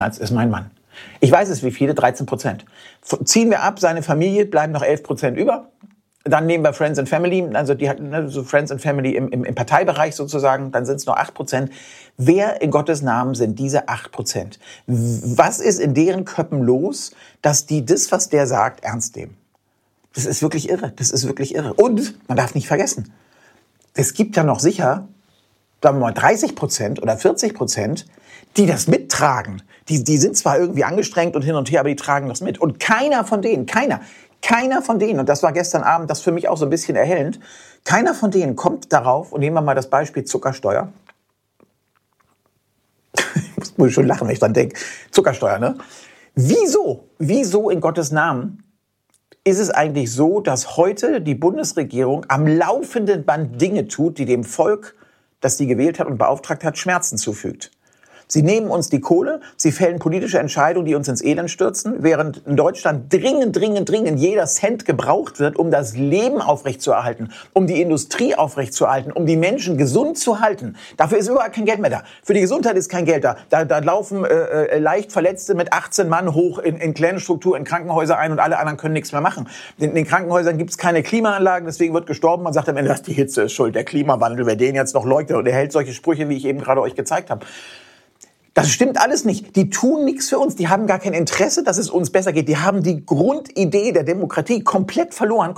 ist mein Mann. Ich weiß es, wie viele, 13%. Ziehen wir ab, seine Familie, bleiben noch 11% über. Dann nehmen wir Friends and Family, also die hatten so Friends and Family im Parteibereich sozusagen, dann sind es nur 8%. Wer in Gottes Namen sind diese 8%? Was ist in deren Köpfen los, dass die das, was der sagt, ernst nehmen? Das ist wirklich irre, das ist wirklich irre. Und man darf nicht vergessen, es gibt ja noch sicher, sagen wir mal 30% oder 40%, die das mittragen. Die sind zwar irgendwie angestrengt und hin und her, aber die tragen das mit. Und keiner von denen, und das war gestern Abend, das für mich auch so ein bisschen erhellend, keiner von denen kommt darauf, und nehmen wir mal das Beispiel Zuckersteuer. Ich muss schon lachen, wenn ich dran denke. Zuckersteuer, ne? Wieso in Gottes Namen ist es eigentlich so, dass heute die Bundesregierung am laufenden Band Dinge tut, die dem Volk, das sie gewählt hat und beauftragt hat, Schmerzen zufügt? Sie nehmen uns die Kohle, sie fällen politische Entscheidungen, die uns ins Elend stürzen, während in Deutschland dringend jeder Cent gebraucht wird, um das Leben aufrechtzuerhalten, um die Industrie aufrechtzuerhalten, um die Menschen gesund zu halten. Dafür ist überall kein Geld mehr da. Für die Gesundheit ist kein Geld da. Da laufen leicht Verletzte mit 18 Mann hoch in kleine Struktur in Krankenhäuser ein und alle anderen können nichts mehr machen. In den Krankenhäusern gibt es keine Klimaanlagen, deswegen wird gestorben. Man sagt am Ende, die Hitze ist schuld, der Klimawandel, wer den jetzt noch leugnet und er hält solche Sprüche, wie ich eben gerade euch gezeigt habe. Das stimmt alles nicht. Die tun nichts für uns. Die haben gar kein Interesse, dass es uns besser geht. Die haben die Grundidee der Demokratie komplett verloren.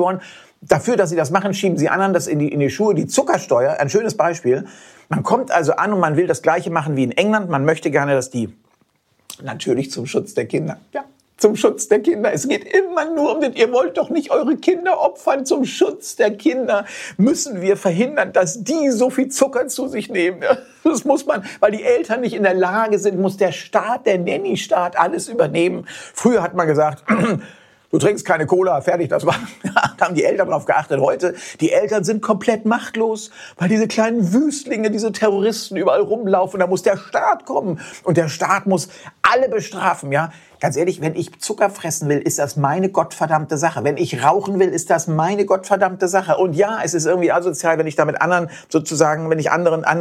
Dafür, dass sie das machen, schieben sie anderen das in die Schuhe. Die Zuckersteuer, ein schönes Beispiel. Man kommt also an und man will das Gleiche machen wie in England. Man möchte gerne, dass die, natürlich zum Schutz der Kinder, ja, zum Schutz der Kinder. Es geht immer nur um den, ihr wollt doch nicht eure Kinder opfern. Zum Schutz der Kinder müssen wir verhindern, dass die so viel Zucker zu sich nehmen. Das muss man, weil die Eltern nicht in der Lage sind, muss der Staat, der Nanny-Staat alles übernehmen. Früher hat man gesagt, du trinkst keine Cola, fertig, das war, da haben die Eltern drauf geachtet. Heute, die Eltern sind komplett machtlos, weil diese kleinen Wüstlinge, diese Terroristen überall rumlaufen. Da muss der Staat kommen und der Staat muss alle bestrafen, ja. Ganz ehrlich, wenn ich Zucker fressen will, ist das meine gottverdammte Sache. Wenn ich rauchen will, ist das meine gottverdammte Sache. Und ja, es ist irgendwie asozial, wenn ich damit anderen sozusagen, wenn ich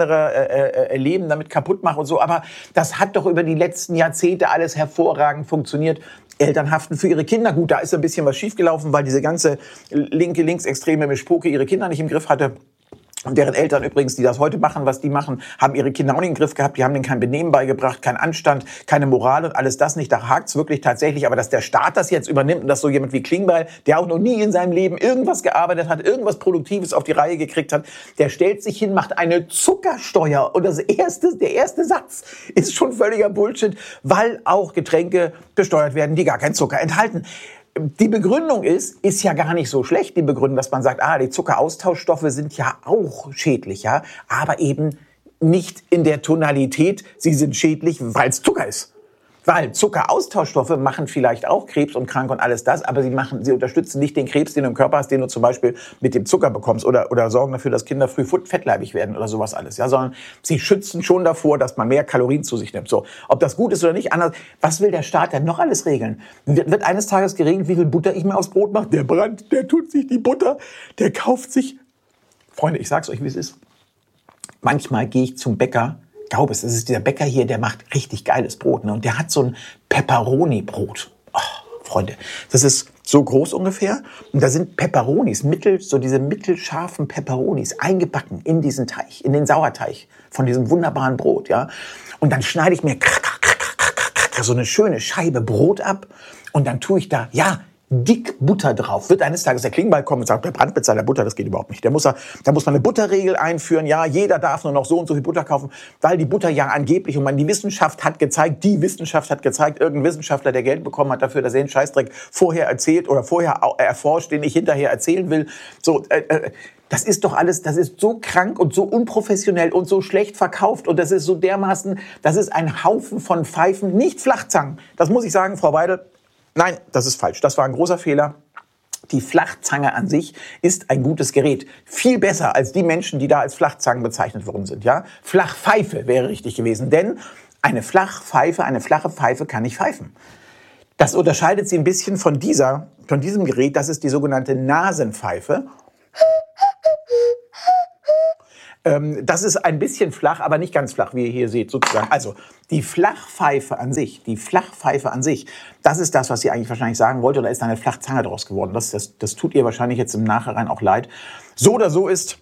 andere Leben damit kaputt mache und so. Aber das hat doch über die letzten Jahrzehnte alles hervorragend funktioniert. Eltern haften für ihre Kinder. Gut, da ist ein bisschen was schiefgelaufen, weil diese ganze linksextreme Mischpoke ihre Kinder nicht im Griff hatte. Und deren Eltern übrigens, die das heute machen, was die machen, haben ihre Kinder auch nicht im Griff gehabt. Die haben denen kein Benehmen beigebracht, kein Anstand, keine Moral und alles das nicht. Da hakt's wirklich tatsächlich. Aber dass der Staat das jetzt übernimmt und dass so jemand wie Klingbeil, der auch noch nie in seinem Leben irgendwas gearbeitet hat, irgendwas Produktives auf die Reihe gekriegt hat, der stellt sich hin, macht eine Zuckersteuer. Und der erste Satz ist schon völliger Bullshit, weil auch Getränke besteuert werden, die gar keinen Zucker enthalten. Die Begründung ist ja gar nicht so schlecht, die Begründung, dass man sagt, die Zuckeraustauschstoffe sind ja auch schädlich, ja, aber eben nicht in der Tonalität, sie sind schädlich, weil es Zucker ist. Weil Zuckeraustauschstoffe machen vielleicht auch Krebs und krank und alles das, aber sie unterstützen nicht den Krebs, den du im Körper hast, den du zum Beispiel mit dem Zucker bekommst oder sorgen dafür, dass Kinder früh fettleibig werden oder sowas alles, ja, sondern sie schützen schon davor, dass man mehr Kalorien zu sich nimmt. So, ob das gut ist oder nicht, anders. Was will der Staat denn noch alles regeln? Wird eines Tages geregelt, wie viel Butter ich mir aufs Brot mache? Der Brand, der tut sich die Butter, der kauft sich. Freunde, ich sag's euch, wie es ist. Manchmal gehe ich zum Bäcker. Glaube es, das ist dieser Bäcker hier, der macht richtig geiles Brot, ne? Und der hat so ein Pepperoni-Brot. Oh, Freunde, das ist so groß ungefähr. Und da sind Pepperonis, diese mittelscharfen Pepperonis eingebacken in diesen Teig, in den Sauerteig von diesem wunderbaren Brot, ja. Und dann schneide ich mir so eine schöne Scheibe Brot ab und dann tue ich da, dick Butter drauf. Wird eines Tages der Klingbeil kommen und sagt, der Brandbezahler Butter, das geht überhaupt nicht. Da muss man eine Butterregel einführen. Ja, jeder darf nur noch so und so viel Butter kaufen, weil die Butter ja angeblich, die Wissenschaft hat gezeigt, irgendein Wissenschaftler, der Geld bekommen hat dafür, dass er den Scheißdreck vorher erzählt oder vorher erforscht, den ich hinterher erzählen will. So, das ist doch alles, das ist so krank und so unprofessionell und so schlecht verkauft und das ist so dermaßen, das ist ein Haufen von Pfeifen, nicht Flachzangen. Das muss ich sagen, Frau Weidel. Nein, das ist falsch. Das war ein großer Fehler. Die Flachzange an sich ist ein gutes Gerät. Viel besser als die Menschen, die da als Flachzangen bezeichnet worden sind. Ja? Flachpfeife wäre richtig gewesen. Denn eine flache Pfeife kann nicht pfeifen. Das unterscheidet sie ein bisschen von diesem Gerät. Das ist die sogenannte Nasenpfeife. Das ist ein bisschen flach, aber nicht ganz flach, wie ihr hier seht, sozusagen. Also, die Flachpfeife an sich, das ist das, was sie eigentlich wahrscheinlich sagen wollte, oder ist da eine Flachzange draus geworden? Das tut ihr wahrscheinlich jetzt im Nachhinein auch leid. So oder so ist,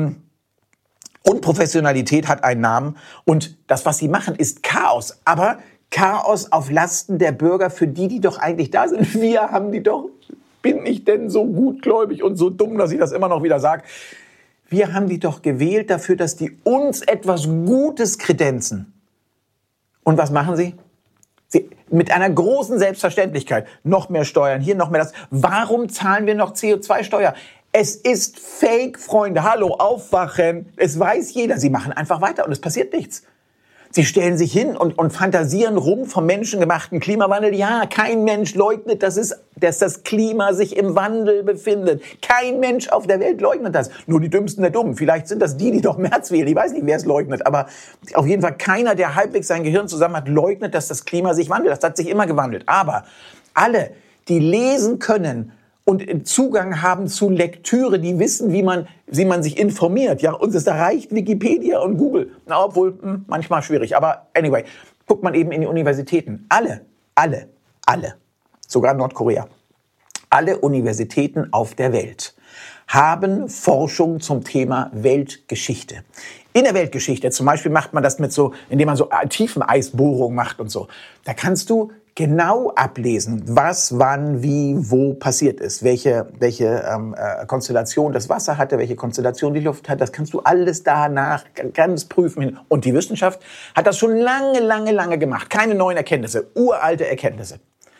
Unprofessionalität hat einen Namen und das, was sie machen, ist Chaos, aber Chaos auf Lasten der Bürger, für die doch eigentlich da sind. Wir haben die doch, bin ich denn so gutgläubig und so dumm, dass ich das immer noch wieder sage? Wir haben die doch gewählt dafür, dass die uns etwas Gutes kredenzen. Und was machen sie? Sie mit einer großen Selbstverständlichkeit. Noch mehr Steuern, hier noch mehr das. Warum zahlen wir noch CO2-Steuer? Es ist Fake, Freunde. Hallo, aufwachen. Es weiß jeder. Sie machen einfach weiter und es passiert nichts. Sie stellen sich hin und fantasieren rum vom menschengemachten Klimawandel. Ja, kein Mensch leugnet, dass das Klima sich im Wandel befindet. Kein Mensch auf der Welt leugnet das. Nur die Dümmsten der Dummen. Vielleicht sind das die doch Merz wählen. Ich weiß nicht, wer es leugnet. Aber auf jeden Fall keiner, der halbwegs sein Gehirn zusammen hat, leugnet, dass das Klima sich wandelt. Das hat sich immer gewandelt. Aber alle, die lesen können und Zugang haben zu Lektüre, die wissen, wie man sich informiert. Ja, uns ist erreicht Wikipedia und Google. Na, obwohl, manchmal schwierig. Aber anyway, guckt man eben in die Universitäten. Alle, sogar Nordkorea, alle Universitäten auf der Welt haben Forschung zum Thema Weltgeschichte. In der Weltgeschichte zum Beispiel macht man das indem man so Tiefeneisbohrungen macht und so. Da kannst du genau ablesen, was, wann, wie, wo passiert ist, welche Konstellation das Wasser hatte, welche Konstellation die Luft hat. Das kannst du alles danach ganz prüfen. Und die Wissenschaft hat das schon lange gemacht. Keine neuen Erkenntnisse, uralte Erkenntnisse.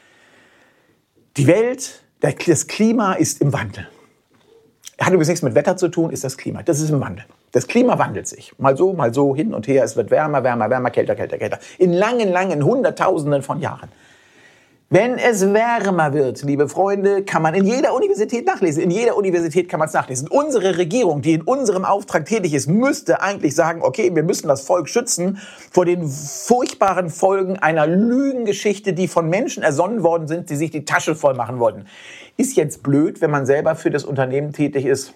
Die Welt, das Klima ist im Wandel. Hat übrigens nichts mit Wetter zu tun, ist das Klima. Das ist im Wandel. Das Klima wandelt sich. Mal so, hin und her. Es wird wärmer, kälter. In langen Hunderttausenden von Jahren. Wenn es wärmer wird, liebe Freunde, kann man in jeder Universität nachlesen. In jeder Universität kann man es nachlesen. Unsere Regierung, die in unserem Auftrag tätig ist, müsste eigentlich sagen, okay, wir müssen das Volk schützen vor den furchtbaren Folgen einer Lügengeschichte, die von Menschen ersonnen worden sind, die sich die Tasche voll machen wollten. Ist jetzt blöd, wenn man selber für das Unternehmen tätig ist,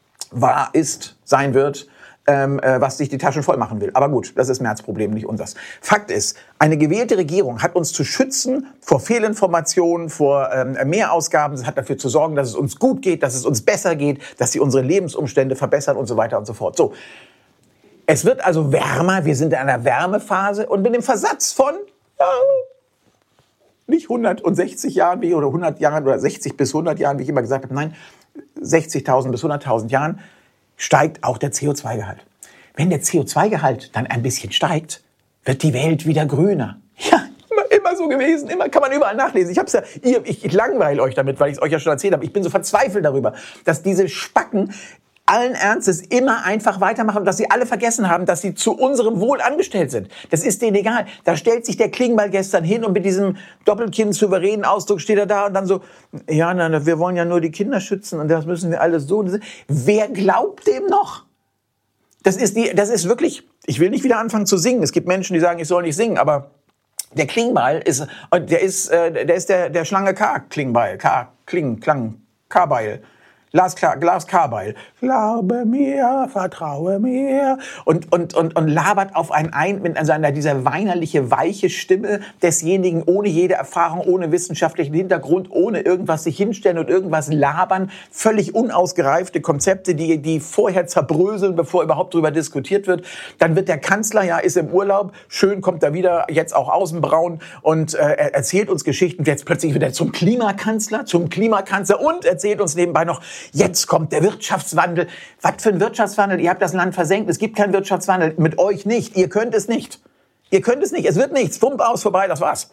sein wird, was sich die Taschen voll machen will. Aber gut, das ist Merz-Problem, nicht unseres. Fakt ist, eine gewählte Regierung hat uns zu schützen vor Fehlinformationen, vor Mehrausgaben. Sie hat dafür zu sorgen, dass es uns gut geht, dass es uns besser geht, dass sie unsere Lebensumstände verbessern und so weiter und so fort. So, es wird also wärmer, wir sind in einer Wärmephase und mit dem Versatz von nicht 160 Jahren oder 100 Jahren oder 60 bis 100 Jahren, wie ich immer gesagt habe, nein, 60.000 bis 100.000 Jahren steigt auch der CO2-Gehalt. Wenn der CO2-Gehalt dann ein bisschen steigt, wird die Welt wieder grüner. Ja, immer so gewesen, immer kann man überall nachlesen. Ich langweile euch damit, weil ich es euch ja schon erzählt habe. Ich bin so verzweifelt darüber, dass diese Spacken allen Ernstes immer einfach weitermachen und dass sie alle vergessen haben, dass sie zu unserem Wohl angestellt sind. Das ist denen egal. Da stellt sich der Klingbeil gestern hin und mit diesem Doppelkinn-souveränen Ausdruck steht er da und dann so, ja, wir wollen ja nur die Kinder schützen und das müssen wir alles so. Wer glaubt dem noch? Das ist wirklich, ich will nicht wieder anfangen zu singen. Es gibt Menschen, die sagen, ich soll nicht singen, aber der Klingbeil ist der Schlange K-Klingbeil. K-Beil. Glas-K-Beil. Glaube mir, vertraue mir. Und labert auf einen ein mit dieser weinerliche, weiche Stimme desjenigen ohne jede Erfahrung, ohne wissenschaftlichen Hintergrund, ohne irgendwas sich hinstellen und irgendwas labern. Völlig unausgereifte Konzepte, die vorher zerbröseln, bevor überhaupt darüber diskutiert wird. Dann wird der Kanzler, ist im Urlaub. Schön kommt er wieder, jetzt auch außenbraun und erzählt uns Geschichten. Jetzt plötzlich wird er zum Klimakanzler und erzählt uns nebenbei noch, jetzt kommt der Wirtschaftswandel. Was für ein Wirtschaftswandel? Ihr habt das Land versenkt. Es gibt keinen Wirtschaftswandel. Mit euch nicht. Ihr könnt es nicht. Es wird nichts. Pump aus, vorbei, das war's.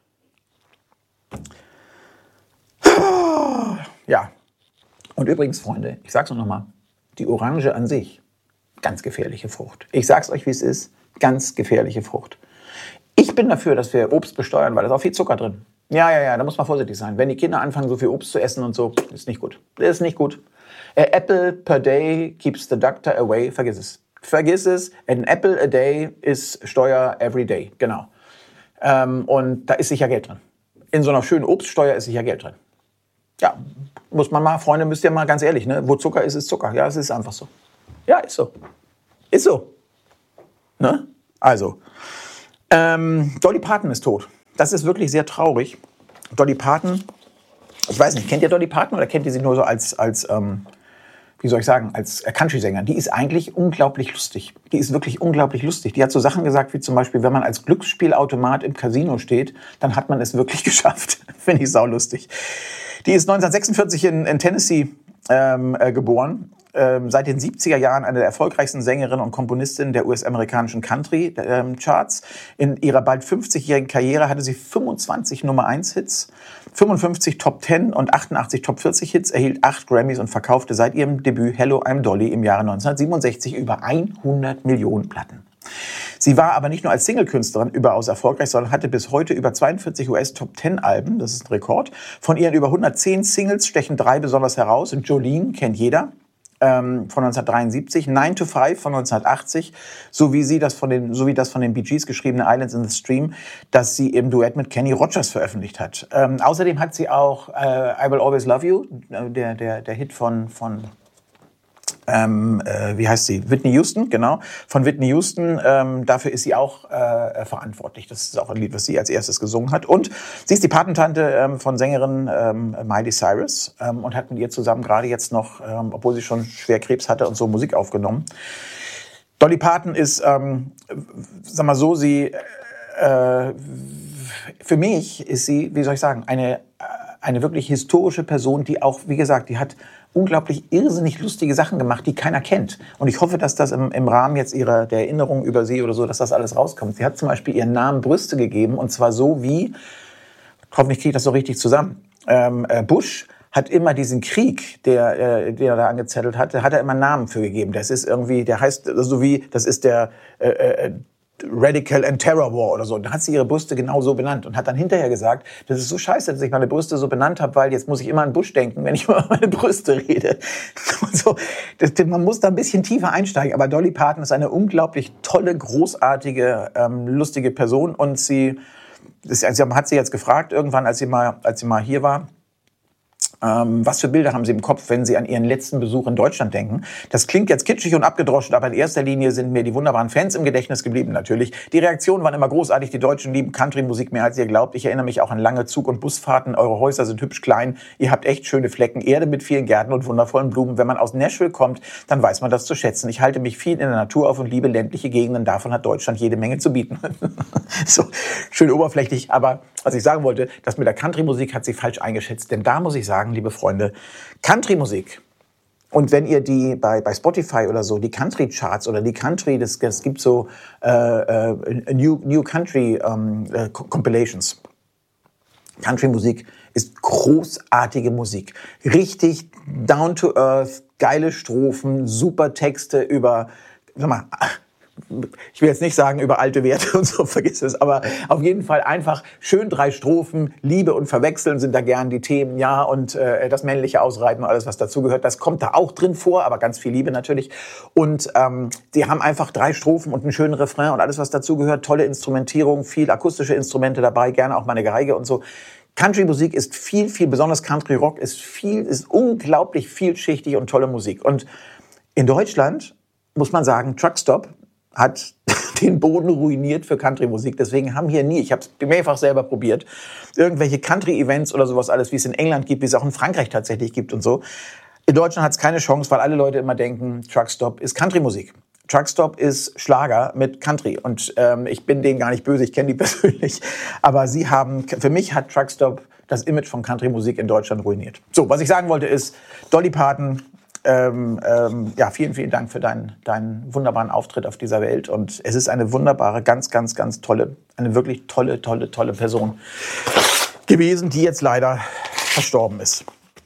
Ja. Und übrigens, Freunde, ich sag's noch mal. Die Orange an sich, ganz gefährliche Frucht. Ich sag's euch, wie es ist. Ganz gefährliche Frucht. Ich bin dafür, dass wir Obst besteuern, weil da ist auch viel Zucker drin. Ja, da muss man vorsichtig sein. Wenn die Kinder anfangen, so viel Obst zu essen und so, ist nicht gut. Das ist nicht gut. Apple per day keeps the doctor away. Vergiss es. An apple a day is Steuer every day. Genau. Und da ist sicher Geld drin. In so einer schönen Obststeuer ist sicher Geld drin. Ja, muss man mal, Freunde, müsst ihr mal ganz ehrlich, ne? Wo Zucker ist, ist Zucker. Ja, es ist einfach so. Ja, ist so. Ist so. Ne? Also, Dolly Parton ist tot. Das ist wirklich sehr traurig. Dolly Parton, ich weiß nicht, kennt ihr Dolly Parton oder kennt ihr sie nur so als wie soll ich sagen, als Country-Sängerin? Die ist eigentlich unglaublich lustig. Die ist wirklich unglaublich lustig. Die hat so Sachen gesagt wie zum Beispiel, wenn man als Glücksspielautomat im Casino steht, dann hat man es wirklich geschafft. Finde ich saulustig. Die ist 1946 in Tennessee geboren. Seit den 70er Jahren eine der erfolgreichsten Sängerinnen und Komponistinnen der US-amerikanischen Country-Charts. In ihrer bald 50-jährigen Karriere hatte sie 25 Nummer-1-Hits, 55 Top-10 und 88 Top-40-Hits, erhielt 8 Grammys und verkaufte seit ihrem Debüt Hello, I'm Dolly im Jahre 1967 über 100 Millionen Platten. Sie war aber nicht nur als Single-Künstlerin überaus erfolgreich, sondern hatte bis heute über 42 US-Top-10-Alben, das ist ein Rekord. Von ihren über 110 Singles stechen 3 besonders heraus. Jolene kennt jeder. Von 1973, 9 to 5 von 1980, sowie das von den Bee Gees geschriebene Islands in the Stream, das sie im Duett mit Kenny Rogers veröffentlicht hat. Außerdem hat sie auch I Will Always Love You, der Hit von wie heißt sie? Whitney Houston, genau. Von Whitney Houston, dafür ist sie auch verantwortlich. Das ist auch ein Lied, was sie als erstes gesungen hat. Und sie ist die Patentante von Sängerin Miley Cyrus und hat mit ihr zusammen gerade jetzt noch, obwohl sie schon schwer Krebs hatte und so, Musik aufgenommen. Dolly Parton ist, sag mal so, für mich ist sie, wie soll ich sagen, eine wirklich historische Person, die auch, wie gesagt, die hat unglaublich irrsinnig lustige Sachen gemacht, die keiner kennt. Und ich hoffe, dass das im Rahmen jetzt der Erinnerung über sie oder so, dass das alles rauskommt. Sie hat zum Beispiel ihren Namen Brüste gegeben, und zwar so wie, hoffentlich kriege ich das so richtig zusammen, Bush hat immer diesen Krieg, der er da angezettelt hat, hat er immer einen Namen für gegeben. Das ist irgendwie, der heißt so wie, das ist der Radical and Terror War oder so. Da hat sie ihre Brüste genau so benannt und hat dann hinterher gesagt, das ist so scheiße, dass ich meine Brüste so benannt habe, weil jetzt muss ich immer an Bush denken, wenn ich über meine Brüste rede. So, man muss da ein bisschen tiefer einsteigen, aber Dolly Parton ist eine unglaublich tolle, großartige, lustige Person, und sie hat sie jetzt gefragt, irgendwann, als sie mal hier war, was für Bilder haben Sie im Kopf, wenn Sie an Ihren letzten Besuch in Deutschland denken? Das klingt jetzt kitschig und abgedroschen, aber in erster Linie sind mir die wunderbaren Fans im Gedächtnis geblieben, natürlich. Die Reaktionen waren immer großartig. Die Deutschen lieben Country-Musik mehr, als ihr glaubt. Ich erinnere mich auch an lange Zug- und Busfahrten. Eure Häuser sind hübsch klein. Ihr habt echt schöne Flecken, Erde mit vielen Gärten und wundervollen Blumen. Wenn man aus Nashville kommt, dann weiß man das zu schätzen. Ich halte mich viel in der Natur auf und liebe ländliche Gegenden. Davon hat Deutschland jede Menge zu bieten. So, schön oberflächlich, aber was ich sagen wollte, das mit der Country-Musik hat sie falsch eingeschätzt. Denn da muss ich sagen, liebe Freunde, Country-Musik, und wenn ihr die bei Spotify oder so, die Country-Charts oder die Country, das gibt so New Country Compilations. Country-Musik ist großartige Musik. Richtig down to earth, geile Strophen, super Texte über, sag mal, ich will jetzt nicht sagen über alte Werte und so, vergiss es, aber auf jeden Fall einfach schön 3 Strophen, Liebe und Verwechseln sind da gern die Themen, ja, und das männliche Ausreiten und alles, was dazugehört, das kommt da auch drin vor, aber ganz viel Liebe natürlich. Und die haben einfach 3 Strophen und einen schönen Refrain und alles, was dazugehört, tolle Instrumentierung, viel akustische Instrumente dabei, gerne auch mal eine Geige und so. Country-Musik ist viel, besonders Country-Rock ist unglaublich vielschichtig und tolle Musik. Und in Deutschland muss man sagen, Truckstop hat den Boden ruiniert für Country-Musik. Deswegen haben hier nie, ich habe es mehrfach selber probiert, irgendwelche Country-Events oder sowas alles, wie es in England gibt, wie es auch in Frankreich tatsächlich gibt und so. In Deutschland hat es keine Chance, weil alle Leute immer denken, Truckstop ist Country-Musik. Truckstop ist Schlager mit Country. Und ich bin denen gar nicht böse, ich kenne die persönlich. Aber für mich hat Truckstop das Image von Country-Musik in Deutschland ruiniert. So, was ich sagen wollte ist, Dolly Parton, ja, vielen Dank für deinen wunderbaren Auftritt auf dieser Welt. Und es ist eine wunderbare, ganz tolle, eine wirklich tolle Person gewesen, die jetzt leider verstorben ist.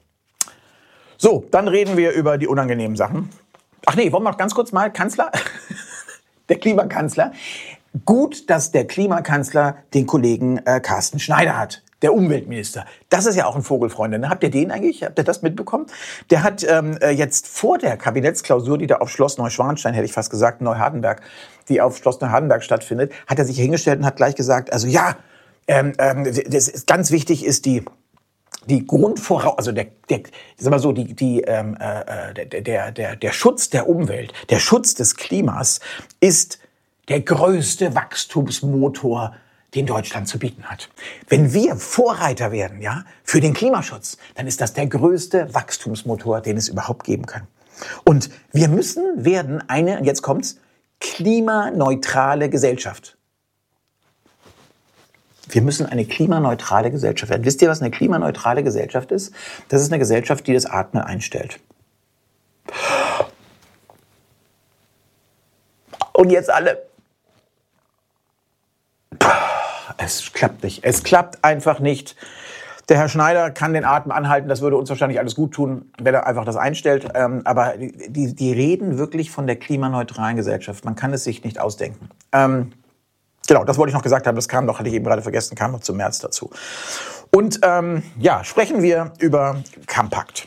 So, dann reden wir über die unangenehmen Sachen. Ach nee, wollen wir noch ganz kurz mal Kanzler? Der Klimakanzler. Gut, dass der Klimakanzler den Kollegen Carsten Schneider hat. Der Umweltminister. Das ist ja auch ein Vogel, Freunde. Ne? Habt ihr den eigentlich? Habt ihr das mitbekommen? Der hat jetzt vor der Kabinettsklausur, die da auf Schloss Neuschwanstein, hätte ich fast gesagt, Neuhardenberg, die auf Schloss Neuhardenberg stattfindet, hat er sich hingestellt und hat gleich gesagt, also ja, das ist ganz wichtig ist die die Grundvoraussetzung, also sag mal so, der Schutz der Umwelt, der Schutz des Klimas ist der größte Wachstumsmotor, den Deutschland zu bieten hat. Wenn wir Vorreiter werden, ja, für den Klimaschutz, dann ist das der größte Wachstumsmotor, den es überhaupt geben kann. Und wir werden eine, und jetzt kommt's, klimaneutrale Gesellschaft. Wir müssen eine klimaneutrale Gesellschaft werden. Wisst ihr, was eine klimaneutrale Gesellschaft ist? Das ist eine Gesellschaft, die das Atmen einstellt. Und jetzt alle. Es klappt nicht. Es klappt einfach nicht. Der Herr Schneider kann den Atem anhalten. Das würde uns wahrscheinlich alles gut tun, wenn er einfach das einstellt. Aber die reden wirklich von der klimaneutralen Gesellschaft. Man kann es sich nicht ausdenken. Genau, das wollte ich noch gesagt haben. Das kam noch, hatte ich eben gerade vergessen, kam noch zum März dazu. Und sprechen wir über Campact.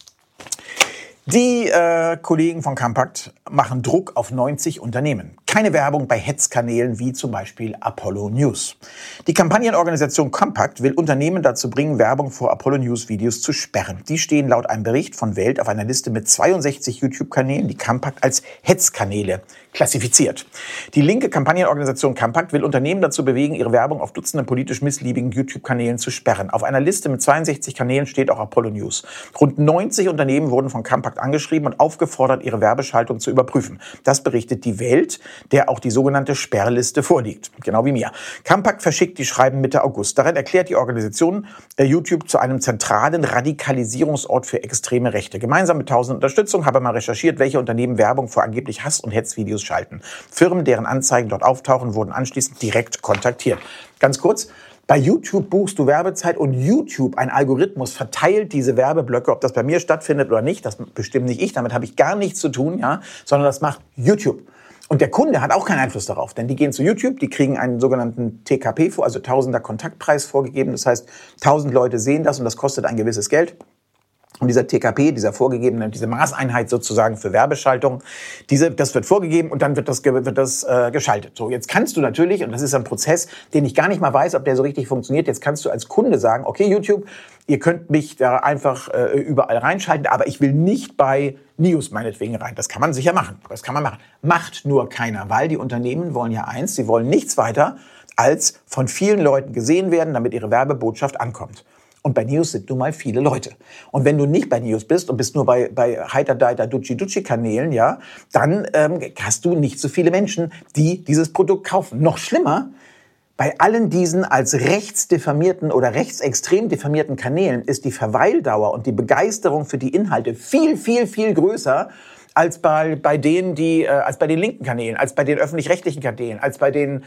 Die Kollegen von Campact machen Druck auf 90 Unternehmen. Keine Werbung bei Hetzkanälen wie zum Beispiel Apollo News. Die Kampagnenorganisation Campact will Unternehmen dazu bringen, Werbung vor Apollo News Videos zu sperren. Die stehen laut einem Bericht von Welt auf einer Liste mit 62 YouTube-Kanälen, die Campact als Hetzkanäle klassifiziert. Die linke Kampagnenorganisation Campact will Unternehmen dazu bewegen, ihre Werbung auf Dutzenden politisch missliebigen YouTube-Kanälen zu sperren. Auf einer Liste mit 62 Kanälen steht auch Apollo News. Rund 90 Unternehmen wurden von Campact angeschrieben und aufgefordert, ihre Werbeschaltung zu überprüfen. Das berichtet die Welt, der auch die sogenannte Sperrliste vorliegt. Genau wie mir. Campact verschickt die Schreiben Mitte August. Darin erklärt die Organisation YouTube zu einem zentralen Radikalisierungsort für extreme Rechte. Gemeinsam mit tausend Unterstützung habe man recherchiert, welche Unternehmen Werbung vor angeblich Hass- und Hetzvideos schalten. Firmen, deren Anzeigen dort auftauchen, wurden anschließend direkt kontaktiert. Ganz kurz. Bei YouTube buchst du Werbezeit und YouTube, ein Algorithmus, verteilt diese Werbeblöcke, ob das bei mir stattfindet oder nicht, das bestimmt nicht ich, damit habe ich gar nichts zu tun, ja, sondern das macht YouTube. Und der Kunde hat auch keinen Einfluss darauf, denn die gehen zu YouTube, die kriegen einen sogenannten TKP, also Tausender Kontaktpreis vorgegeben, das heißt, 1000 Leute sehen das und das kostet ein gewisses Geld. Und dieser TKP, dieser vorgegebene, diese Maßeinheit sozusagen für Werbeschaltung, das wird vorgegeben und dann wird das geschaltet. So, jetzt kannst du natürlich, und das ist ein Prozess, den ich gar nicht mal weiß, ob der so richtig funktioniert, jetzt kannst du als Kunde sagen, okay, YouTube, ihr könnt mich da einfach überall reinschalten, aber ich will nicht bei News meinetwegen rein. Das kann man sicher machen. Das kann man machen. Macht nur keiner, weil die Unternehmen wollen ja eins, sie wollen nichts weiter, als von vielen Leuten gesehen werden, damit ihre Werbebotschaft ankommt. Und bei News sind nun mal viele Leute. Und wenn du nicht bei News bist und bist nur bei Heiter-Deiter, Dutschi-Dutschi-Kanälen, ja, dann hast du nicht so viele Menschen, die dieses Produkt kaufen. Noch schlimmer, bei allen diesen als rechtsdifamierten oder rechtsextrem diffamierten Kanälen ist die Verweildauer und die Begeisterung für die Inhalte viel, viel, viel größer als bei den linken Kanälen, als bei den öffentlich-rechtlichen Kanälen, als bei den,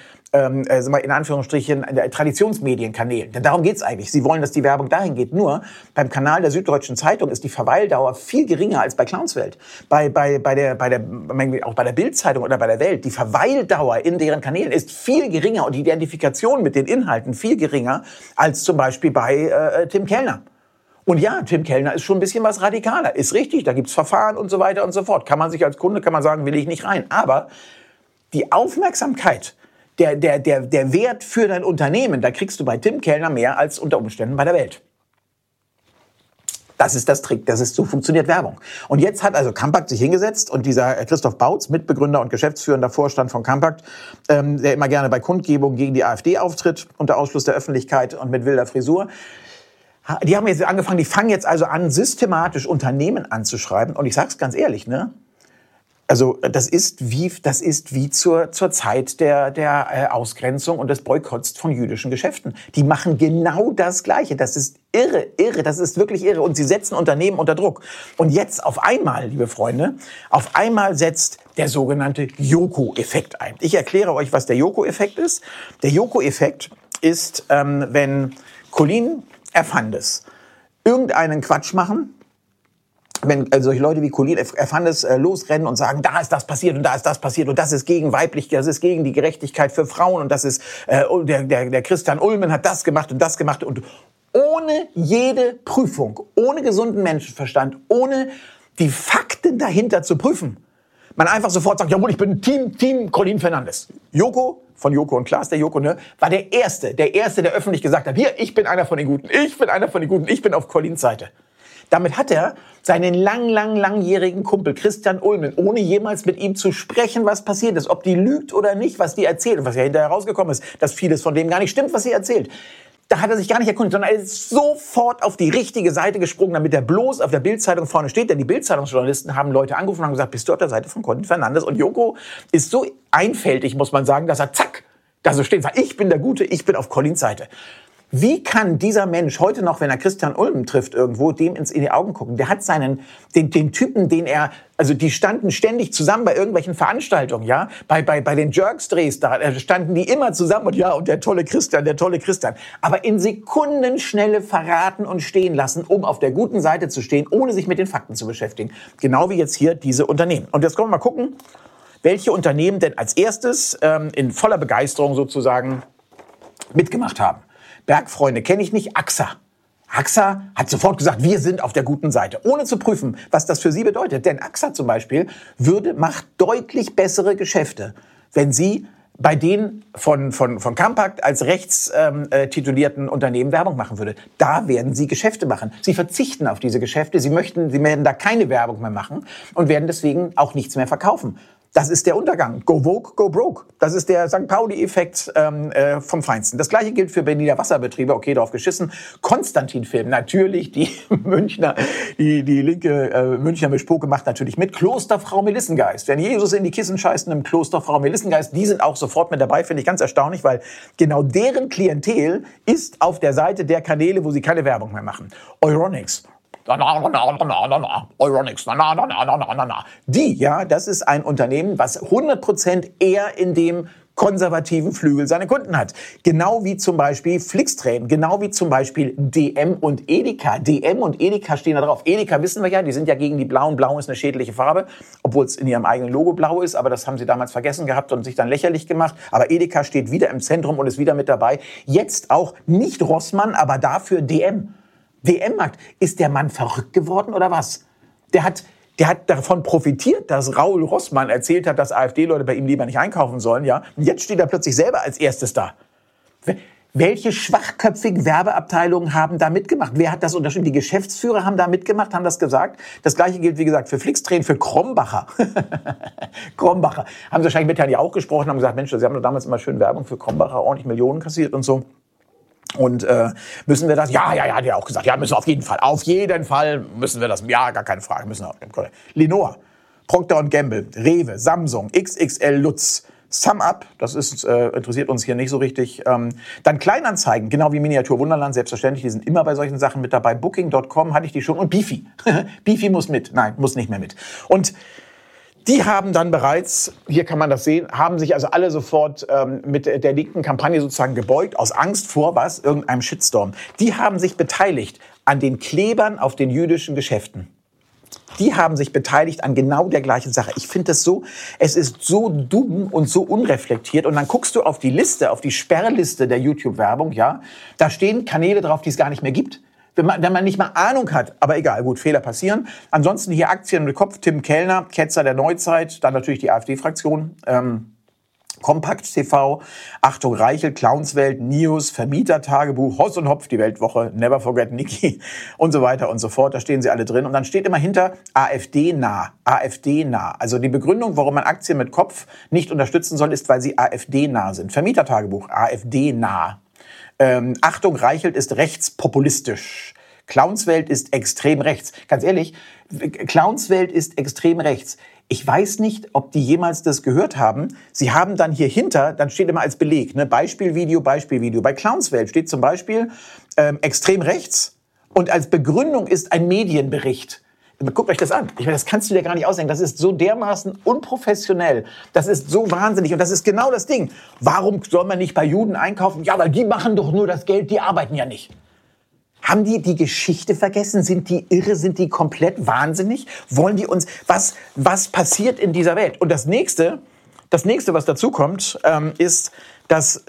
in Anführungsstrichen, Traditionsmedienkanälen. Denn darum geht's eigentlich. Sie wollen, dass die Werbung dahin geht. Nur beim Kanal der Süddeutschen Zeitung ist die Verweildauer viel geringer als bei Clownswelt. Auch bei der Bild-Zeitung oder bei der Welt. Die Verweildauer in deren Kanälen ist viel geringer und die Identifikation mit den Inhalten viel geringer als zum Beispiel bei Tim Kellner. Und ja, Tim Kellner ist schon ein bisschen was radikaler. Ist richtig, da gibt's Verfahren und so weiter und so fort. Kann man sich als Kunde, kann man sagen, will ich nicht rein. Aber die Aufmerksamkeit, der Wert für dein Unternehmen, da kriegst du bei Tim Kellner mehr als unter Umständen bei der Welt. Das ist das Trick, so funktioniert Werbung. Und jetzt hat also Campact sich hingesetzt und dieser Christoph Bautz, Mitbegründer und geschäftsführender Vorstand von Campact, der immer gerne bei Kundgebungen gegen die AfD auftritt, unter Ausschluss der Öffentlichkeit und mit wilder Frisur, die haben jetzt angefangen, die fangen jetzt also an, systematisch Unternehmen anzuschreiben. Und ich sag's ganz ehrlich, ne? Also das ist wie zur Zeit der Ausgrenzung und des Boykotts von jüdischen Geschäften. Die machen genau das Gleiche. Das ist irre, das ist wirklich irre. Und sie setzen Unternehmen unter Druck. Und jetzt auf einmal, liebe Freunde, setzt der sogenannte Joko-Effekt ein. Ich erkläre euch, was der Joko-Effekt ist. Der Joko-Effekt ist, wenn Colin Erfandes irgendeinen Quatsch machen, wenn solche Leute wie Colin Erfandes losrennen und sagen, da ist das passiert und da ist das passiert und das ist gegen das ist gegen die Gerechtigkeit für Frauen und das ist der Christian Ulmen hat das gemacht und ohne jede Prüfung, ohne gesunden Menschenverstand, ohne die Fakten dahinter zu prüfen, man einfach sofort sagt, jawohl, ich bin Team Colin Fernandes. Joko, von Joko und Klaas, der Joko, ne, war der Erste, der öffentlich gesagt hat, hier, ich bin einer von den Guten, ich bin auf Collins Seite. Damit hat er seinen langjährigen Kumpel Christian Ulmen, ohne jemals mit ihm zu sprechen, was passiert ist, ob die lügt oder nicht, was die erzählt und was ja hinterher rausgekommen ist, dass vieles von dem gar nicht stimmt, was sie erzählt. Da hat er sich gar nicht erkundigt, sondern er ist sofort auf die richtige Seite gesprungen, damit er bloß auf der Bild-Zeitung vorne steht. Denn die Bild-Zeitungsjournalisten haben Leute angerufen und haben gesagt, bist du auf der Seite von Colin Fernandes? Und Joko ist so einfältig, muss man sagen, dass er zack, da so steht, sagt, ich bin der Gute, ich bin auf Collins Seite. Wie kann dieser Mensch heute noch, wenn er Christian Ulmen trifft irgendwo, dem in die Augen gucken? Der hat den Typen, die standen ständig zusammen bei irgendwelchen Veranstaltungen, ja? Bei den Jerks-Drehs, da standen die immer zusammen und der tolle Christian. Aber in Sekundenschnelle verraten und stehen lassen, um auf der guten Seite zu stehen, ohne sich mit den Fakten zu beschäftigen. Genau wie jetzt hier diese Unternehmen. Und jetzt können wir mal gucken, welche Unternehmen denn als erstes in voller Begeisterung sozusagen mitgemacht haben. Bergfreunde kenne ich nicht, AXA. AXA hat sofort gesagt, wir sind auf der guten Seite, ohne zu prüfen, was das für sie bedeutet. Denn AXA zum Beispiel macht deutlich bessere Geschäfte, wenn sie bei denen von Campact als rechtstitulierten Unternehmen Werbung machen würde. Da werden sie Geschäfte machen. Sie verzichten auf diese Geschäfte, sie werden da keine Werbung mehr machen und werden deswegen auch nichts mehr verkaufen. Das ist der Untergang. Go Vogue, go broke. Das ist der St. Pauli-Effekt vom Feinsten. Das Gleiche gilt für Berliner Wasserbetriebe. Okay, drauf geschissen. Konstantin Film, natürlich. Die linke Münchner Mischpoke macht natürlich mit. Klosterfrau Melissengeist. Wenn Jesus in die Kissen scheißt, einem Klosterfrau Melissengeist, die sind auch sofort mit dabei. Finde ich ganz erstaunlich, weil genau deren Klientel ist auf der Seite der Kanäle, wo sie keine Werbung mehr machen. Euronics. Euronics. Das ist ein Unternehmen, was 100% eher in dem konservativen Flügel seine Kunden hat. Genau wie zum Beispiel Flixtrain, genau wie zum Beispiel DM und Edeka. DM und Edeka stehen da drauf. Edeka wissen wir ja, die sind ja gegen die Blauen. Blau ist eine schädliche Farbe, obwohl es in ihrem eigenen Logo blau ist, aber das haben sie damals vergessen gehabt und sich dann lächerlich gemacht. Aber Edeka steht wieder im Zentrum und ist wieder mit dabei. Jetzt auch nicht Rossmann, aber dafür DM. DM-Markt. Ist der Mann verrückt geworden oder was? Der hat davon profitiert, dass Raoul Rossmann erzählt hat, dass AfD-Leute bei ihm lieber nicht einkaufen sollen, ja. Und jetzt steht er plötzlich selber als erstes da. Welche schwachköpfigen Werbeabteilungen haben da mitgemacht? Wer hat das unterschrieben? Die Geschäftsführer haben da mitgemacht, haben das gesagt. Das Gleiche gilt, wie gesagt, für Flixtrain, für Krombacher. Krombacher. Haben sie wahrscheinlich mit Herrn ja auch gesprochen, haben gesagt, Mensch, sie haben doch damals immer schön Werbung für Krombacher, ordentlich Millionen kassiert und so. Und müssen wir das? Ja, hat er auch gesagt. Ja, müssen wir auf jeden Fall müssen wir das. Ja, gar keine Frage. Lenore, Procter & Gamble, Rewe, Samsung, XXL Lutz, SumUp, das ist interessiert uns hier nicht so richtig. Dann Kleinanzeigen, genau wie Miniatur Wunderland, selbstverständlich, die sind immer bei solchen Sachen mit dabei. Booking.com hatte ich die schon und Beefy. Beefy muss mit. Nein, muss nicht mehr mit. Und die haben dann bereits, hier kann man das sehen, haben sich also alle sofort mit der linken Kampagne sozusagen gebeugt, aus Angst vor was? Irgendeinem Shitstorm. Die haben sich beteiligt an den Klebern auf den jüdischen Geschäften. Die haben sich beteiligt an genau der gleichen Sache. Ich finde das so, es ist so dumm und so unreflektiert. Und dann guckst du auf die Liste, auf die Sperrliste der YouTube-Werbung, ja, da stehen Kanäle drauf, die es gar nicht mehr gibt. Wenn man nicht mal Ahnung hat, aber egal, gut, Fehler passieren. Ansonsten hier Aktien mit Kopf, Tim Kellner, Ketzer der Neuzeit, dann natürlich die AfD-Fraktion, Kompakt TV, Achtung Reichel, Clownswelt, News, Vermietertagebuch, Hoss und Hopf, die Weltwoche, Never Forget Niki und so weiter und so fort. Da stehen sie alle drin. Und dann steht immer hinter AfD-nah. AfD-nah. Also die Begründung, warum man Aktien mit Kopf nicht unterstützen soll, ist, weil sie AfD-nah sind. Vermietertagebuch, AfD-nah. Achtung, Reichelt ist rechtspopulistisch. Clownswelt ist extrem rechts. Ganz ehrlich, Clownswelt ist extrem rechts. Ich weiß nicht, ob die jemals das gehört haben. Sie haben dann hier hinter, dann steht immer als Beleg, ne, Beispielvideo. Bei Clownswelt steht zum Beispiel extrem rechts und als Begründung ist ein Medienbericht. Guckt euch das an. Ich meine, das kannst du dir gar nicht ausdenken. Das ist so dermaßen unprofessionell. Das ist so wahnsinnig. Und das ist genau das Ding. Warum soll man nicht bei Juden einkaufen? Ja, weil die machen doch nur das Geld, die arbeiten ja nicht. Haben die Geschichte vergessen? Sind die irre? Sind die komplett wahnsinnig? Wollen die uns, was passiert in dieser Welt? Und das nächste, was dazu kommt, ist, dass,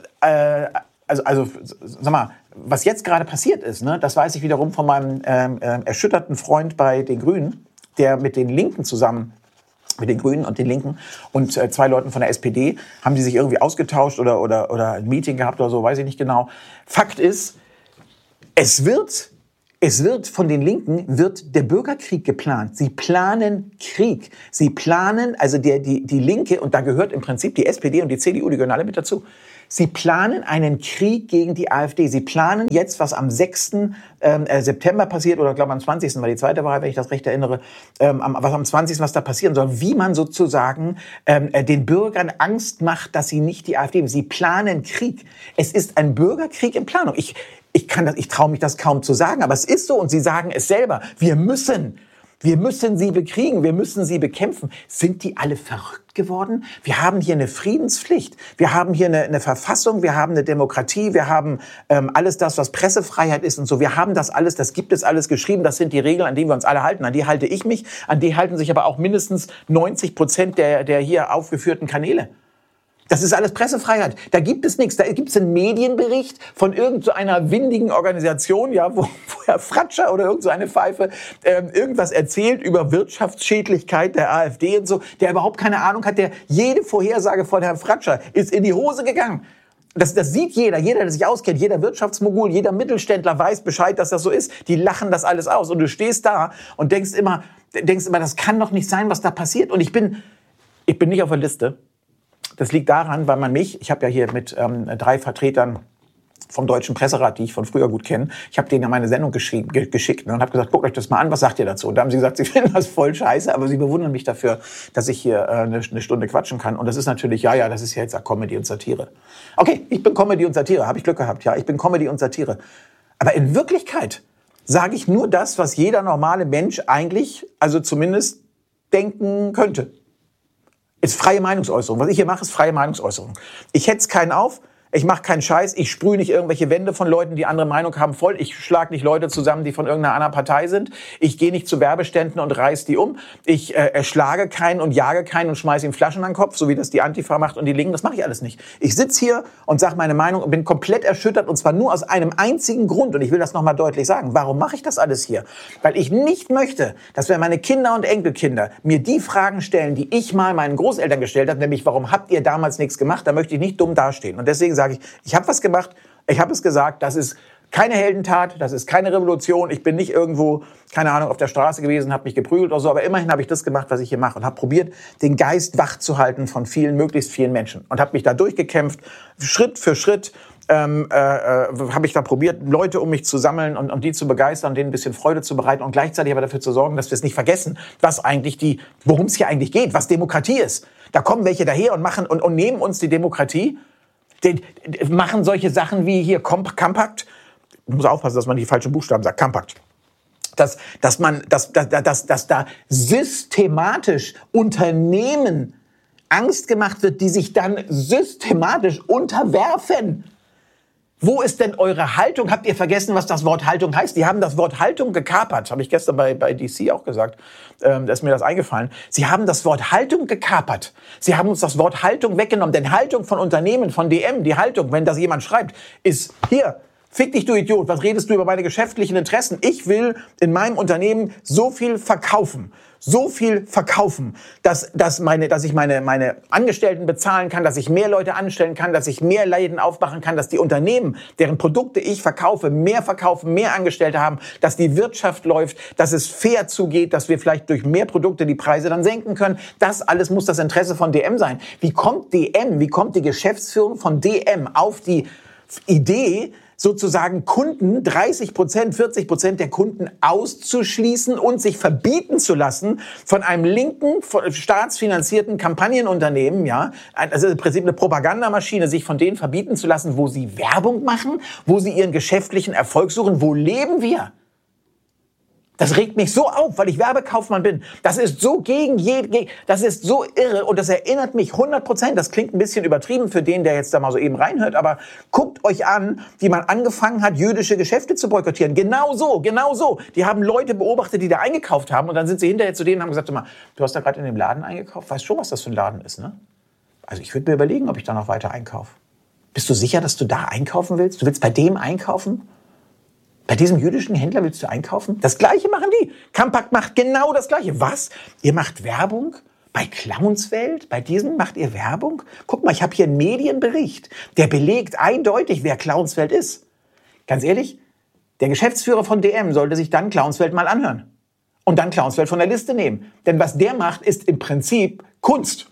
sag mal, was jetzt gerade passiert ist, ne, das weiß ich wiederum von meinem erschütterten Freund bei den Grünen, der mit den Linken zusammen mit den Grünen und den Linken und 2 Leuten von der SPD, haben die sich irgendwie ausgetauscht oder ein Meeting gehabt oder so, weiß ich nicht genau. Fakt ist, es wird von den Linken wird der Bürgerkrieg geplant. Sie planen Krieg. Sie planen, also die Linke, und da gehört im Prinzip die SPD und die CDU, die gehören alle mit dazu. Sie planen einen Krieg gegen die AfD. Sie planen jetzt, was am 6. September passiert, oder glaube am 20. war die zweite Wahl, wenn ich das recht erinnere, was am 20. was da passieren soll, wie man sozusagen den Bürgern Angst macht, dass sie nicht die AfD, sie planen Krieg. Es ist ein Bürgerkrieg in Planung. Ich traue mich das kaum zu sagen, aber es ist so und sie sagen es selber. Wir müssen sie bekriegen, wir müssen sie bekämpfen. Sind die alle verrückt geworden? Wir haben hier eine Friedenspflicht, wir haben hier eine Verfassung, wir haben eine Demokratie, wir haben alles das, was Pressefreiheit ist und so. Wir haben das alles, das gibt es alles geschrieben, das sind die Regeln, an die wir uns alle halten. An die halte ich mich, an die halten sich aber auch mindestens 90% der hier aufgeführten Kanäle. Das ist alles Pressefreiheit. Da gibt es nichts. Da gibt es einen Medienbericht von irgendeiner windigen Organisation, ja, wo Herr Fratscher oder irgendeine Pfeife irgendwas erzählt über Wirtschaftsschädlichkeit der AfD und so, der überhaupt keine Ahnung hat, der jede Vorhersage von Herrn Fratscher ist in die Hose gegangen. Das sieht jeder, der sich auskennt, jeder Wirtschaftsmogul, jeder Mittelständler weiß Bescheid, dass das so ist. Die lachen das alles aus. Und du stehst da und denkst immer, das kann doch nicht sein, was da passiert. Und ich bin nicht auf der Liste. Das liegt daran, weil ich habe ja hier mit 3 Vertretern vom Deutschen Presserat, die ich von früher gut kenne, ich habe denen ja meine Sendung geschickt, und habe gesagt, guckt euch das mal an, was sagt ihr dazu? Und da haben sie gesagt, sie finden das voll scheiße, aber sie bewundern mich dafür, dass ich hier eine Stunde quatschen kann. Und das ist natürlich, das ist ja jetzt Comedy und Satire. Okay, ich bin Comedy und Satire, habe ich Glück gehabt, ja, ich bin Comedy und Satire. Aber in Wirklichkeit sage ich nur das, was jeder normale Mensch eigentlich, also zumindest denken könnte. Ist freie Meinungsäußerung. Was ich hier mache, ist freie Meinungsäußerung. Ich hetze keinen auf, ich mache keinen Scheiß, ich sprühe nicht irgendwelche Wände von Leuten, die andere Meinung haben, voll. Ich schlage nicht Leute zusammen, die von irgendeiner anderen Partei sind. Ich gehe nicht zu Werbeständen und reiß die um. Ich erschlage keinen und jage keinen und schmeiße ihm Flaschen an den Kopf, so wie das die Antifa macht und die Linken. Das mache ich alles nicht. Ich sitze hier und sage meine Meinung und bin komplett erschüttert, und zwar nur aus einem einzigen Grund. Und ich will das nochmal deutlich sagen. Warum mache ich das alles hier? Weil ich nicht möchte, dass wenn meine Kinder und Enkelkinder mir die Fragen stellen, die ich mal meinen Großeltern gestellt habe, nämlich warum habt ihr damals nichts gemacht, da möchte ich nicht dumm dastehen. Und deswegen sage ich habe was gemacht, ich habe es gesagt, das ist keine Heldentat, das ist keine Revolution, ich bin nicht irgendwo, keine Ahnung, auf der Straße gewesen, habe mich geprügelt oder so, aber immerhin habe ich das gemacht, was ich hier mache, und habe probiert, den Geist wach zu halten von möglichst vielen Menschen, und habe mich da durchgekämpft, Schritt für Schritt, habe ich da probiert, Leute um mich zu sammeln und die zu begeistern, denen ein bisschen Freude zu bereiten und gleichzeitig aber dafür zu sorgen, dass wir es nicht vergessen, worum es hier eigentlich geht, was Demokratie ist. Da kommen welche daher und nehmen uns die Demokratie. Die machen solche Sachen wie hier Compact. Ich muss aufpassen, dass man nicht die falschen Buchstaben sagt. Compact. Dass da systematisch Unternehmen Angst gemacht wird, die sich dann systematisch unterwerfen. Wo ist denn eure Haltung? Habt ihr vergessen, was das Wort Haltung heißt? Die haben das Wort Haltung gekapert. Habe ich gestern bei DC auch gesagt. Da ist mir das eingefallen. Sie haben das Wort Haltung gekapert. Sie haben uns das Wort Haltung weggenommen. Denn Haltung von Unternehmen, von DM, die Haltung, wenn das jemand schreibt, ist hier. Fick dich, du Idiot. Was redest du über meine geschäftlichen Interessen? Ich will in meinem Unternehmen so viel verkaufen, dass ich meine Angestellten bezahlen kann, dass ich mehr Leute anstellen kann, dass ich mehr Läden aufmachen kann, dass die Unternehmen, deren Produkte ich verkaufe, mehr Angestellte haben, dass die Wirtschaft läuft, dass es fair zugeht, dass wir vielleicht durch mehr Produkte die Preise dann senken können. Das alles muss das Interesse von DM sein. Wie kommt die Geschäftsführung von DM auf die Idee, sozusagen Kunden, 30%, 40% der Kunden auszuschließen und sich verbieten zu lassen von einem linken, staatsfinanzierten Kampagnenunternehmen, ja, also im Prinzip eine Propagandamaschine, sich von denen verbieten zu lassen, wo sie Werbung machen, wo sie ihren geschäftlichen Erfolg suchen. Wo leben wir? Das regt mich so auf, weil ich Werbekaufmann bin. Das ist so das ist so irre und das erinnert mich 100%. Das klingt ein bisschen übertrieben für den, der jetzt da mal so eben reinhört, aber guckt euch an, wie man angefangen hat, jüdische Geschäfte zu boykottieren. Genau so. Die haben Leute beobachtet, die da eingekauft haben, und dann sind sie hinterher zu denen und haben gesagt, du hast da gerade in dem Laden eingekauft? Weißt schon, was das für ein Laden ist, ne? Also ich würde mir überlegen, ob ich da noch weiter einkaufe. Bist du sicher, dass du da einkaufen willst? Du willst bei dem einkaufen? Bei diesem jüdischen Händler willst du einkaufen? Das Gleiche machen die. Compact macht genau das Gleiche. Was? Ihr macht Werbung Bei Clownswelt, bei diesem macht ihr Werbung? Guck mal, ich habe hier einen Medienbericht, der belegt eindeutig, wer Clownswelt ist. Ganz ehrlich, der Geschäftsführer von DM sollte sich dann Clownswelt mal anhören. Und dann Clownswelt von der Liste nehmen. Denn was der macht, ist im Prinzip Kunst.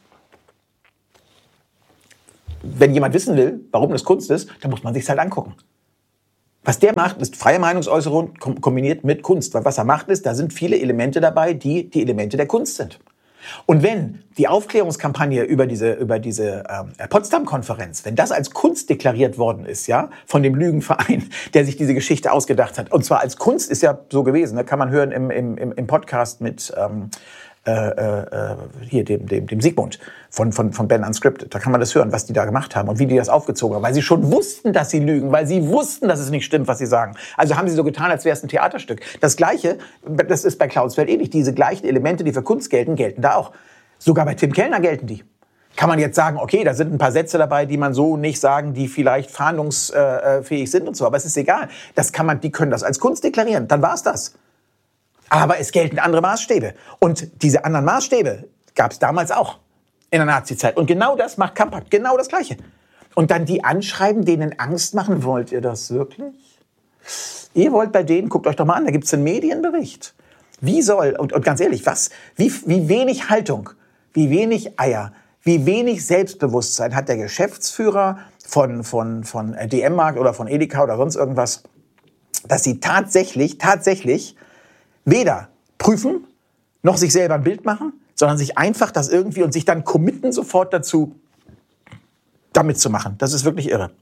Wenn jemand wissen will, warum das Kunst ist, dann muss man sich's halt angucken. Was der macht, ist freie Meinungsäußerung kombiniert mit Kunst. Weil was er macht, ist, da sind viele Elemente dabei, die die Elemente der Kunst sind. Und wenn die Aufklärungskampagne über diese Potsdam-Konferenz, wenn das als Kunst deklariert worden ist, ja, von dem Lügenverein, der sich diese Geschichte ausgedacht hat, und zwar als Kunst ist ja so gewesen, da kann man hören im Podcast mit hier dem Sigmund von Ben Unscripted. Da kann man das hören, was die da gemacht haben und wie die das aufgezogen haben, weil sie schon wussten, dass sie lügen, weil sie wussten, dass es nicht stimmt, was sie sagen. Also haben sie so getan, als wäre es ein Theaterstück. Das Gleiche, das ist bei Clownswelt ähnlich. Diese gleichen Elemente, die für Kunst gelten, gelten da auch. Sogar bei Tim Kellner gelten die. Kann man jetzt sagen, okay, da sind ein paar Sätze dabei, die man so nicht sagen, die vielleicht fahndungsfähig sind und so, aber es ist egal. Die können das als Kunst deklarieren, dann war's das. Aber es gelten andere Maßstäbe. Und diese anderen Maßstäbe gab es damals auch in der Nazizeit. Und genau das macht Kampak, genau das Gleiche. Und dann die anschreiben, denen Angst machen. Wollt ihr das wirklich? Ihr wollt bei denen, guckt euch doch mal an, da gibt es einen Medienbericht. Wie soll, und ganz ehrlich, wie wenig Haltung, wie wenig Eier, wie wenig Selbstbewusstsein hat der Geschäftsführer von DM-Markt oder von Edeka oder sonst irgendwas, dass sie tatsächlich weder prüfen, noch sich selber ein Bild machen, sondern sich einfach das irgendwie und sich dann committen sofort dazu, damit zu machen. Das ist wirklich irre.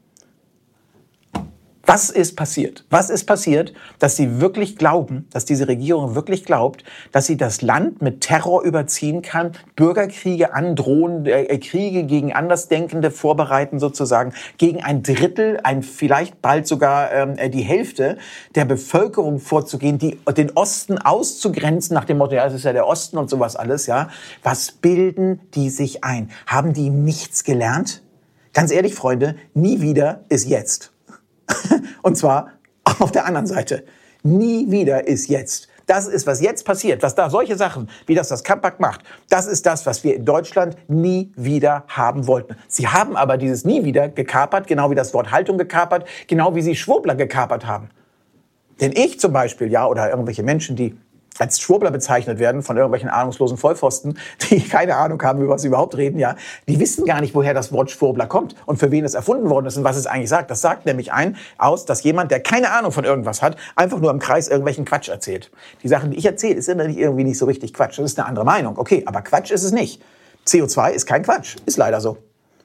Was ist passiert? Was ist passiert, dass sie wirklich glauben, dass diese Regierung wirklich glaubt, dass sie das Land mit Terror überziehen kann, Bürgerkriege androhen, Kriege gegen Andersdenkende vorbereiten sozusagen, gegen ein Drittel, vielleicht bald sogar die Hälfte der Bevölkerung vorzugehen, den Osten auszugrenzen nach dem Motto, ja, es ist ja der Osten und sowas alles, ja. Was bilden die sich ein? Haben die nichts gelernt? Ganz ehrlich, Freunde, nie wieder ist jetzt. Und zwar auf der anderen Seite. Nie wieder ist jetzt. Das ist, was jetzt passiert. Was da solche Sachen, wie das Kampak macht, das ist das, was wir in Deutschland nie wieder haben wollten. Sie haben aber dieses nie wieder gekapert, genau wie das Wort Haltung gekapert, genau wie sie Schwurbler gekapert haben. Denn ich zum Beispiel, ja, oder irgendwelche Menschen, die als Schwurbler bezeichnet werden von irgendwelchen ahnungslosen Vollpfosten, die keine Ahnung haben, über was sie überhaupt reden, ja, die wissen gar nicht, woher das Wort Schwurbler kommt und für wen es erfunden worden ist und was es eigentlich sagt. Das sagt nämlich aus, dass jemand, der keine Ahnung von irgendwas hat, einfach nur im Kreis irgendwelchen Quatsch erzählt. Die Sachen, die ich erzähle, ist immer irgendwie nicht so richtig Quatsch. Das ist eine andere Meinung. Okay, aber Quatsch ist es nicht. CO2 ist kein Quatsch. Ist leider so.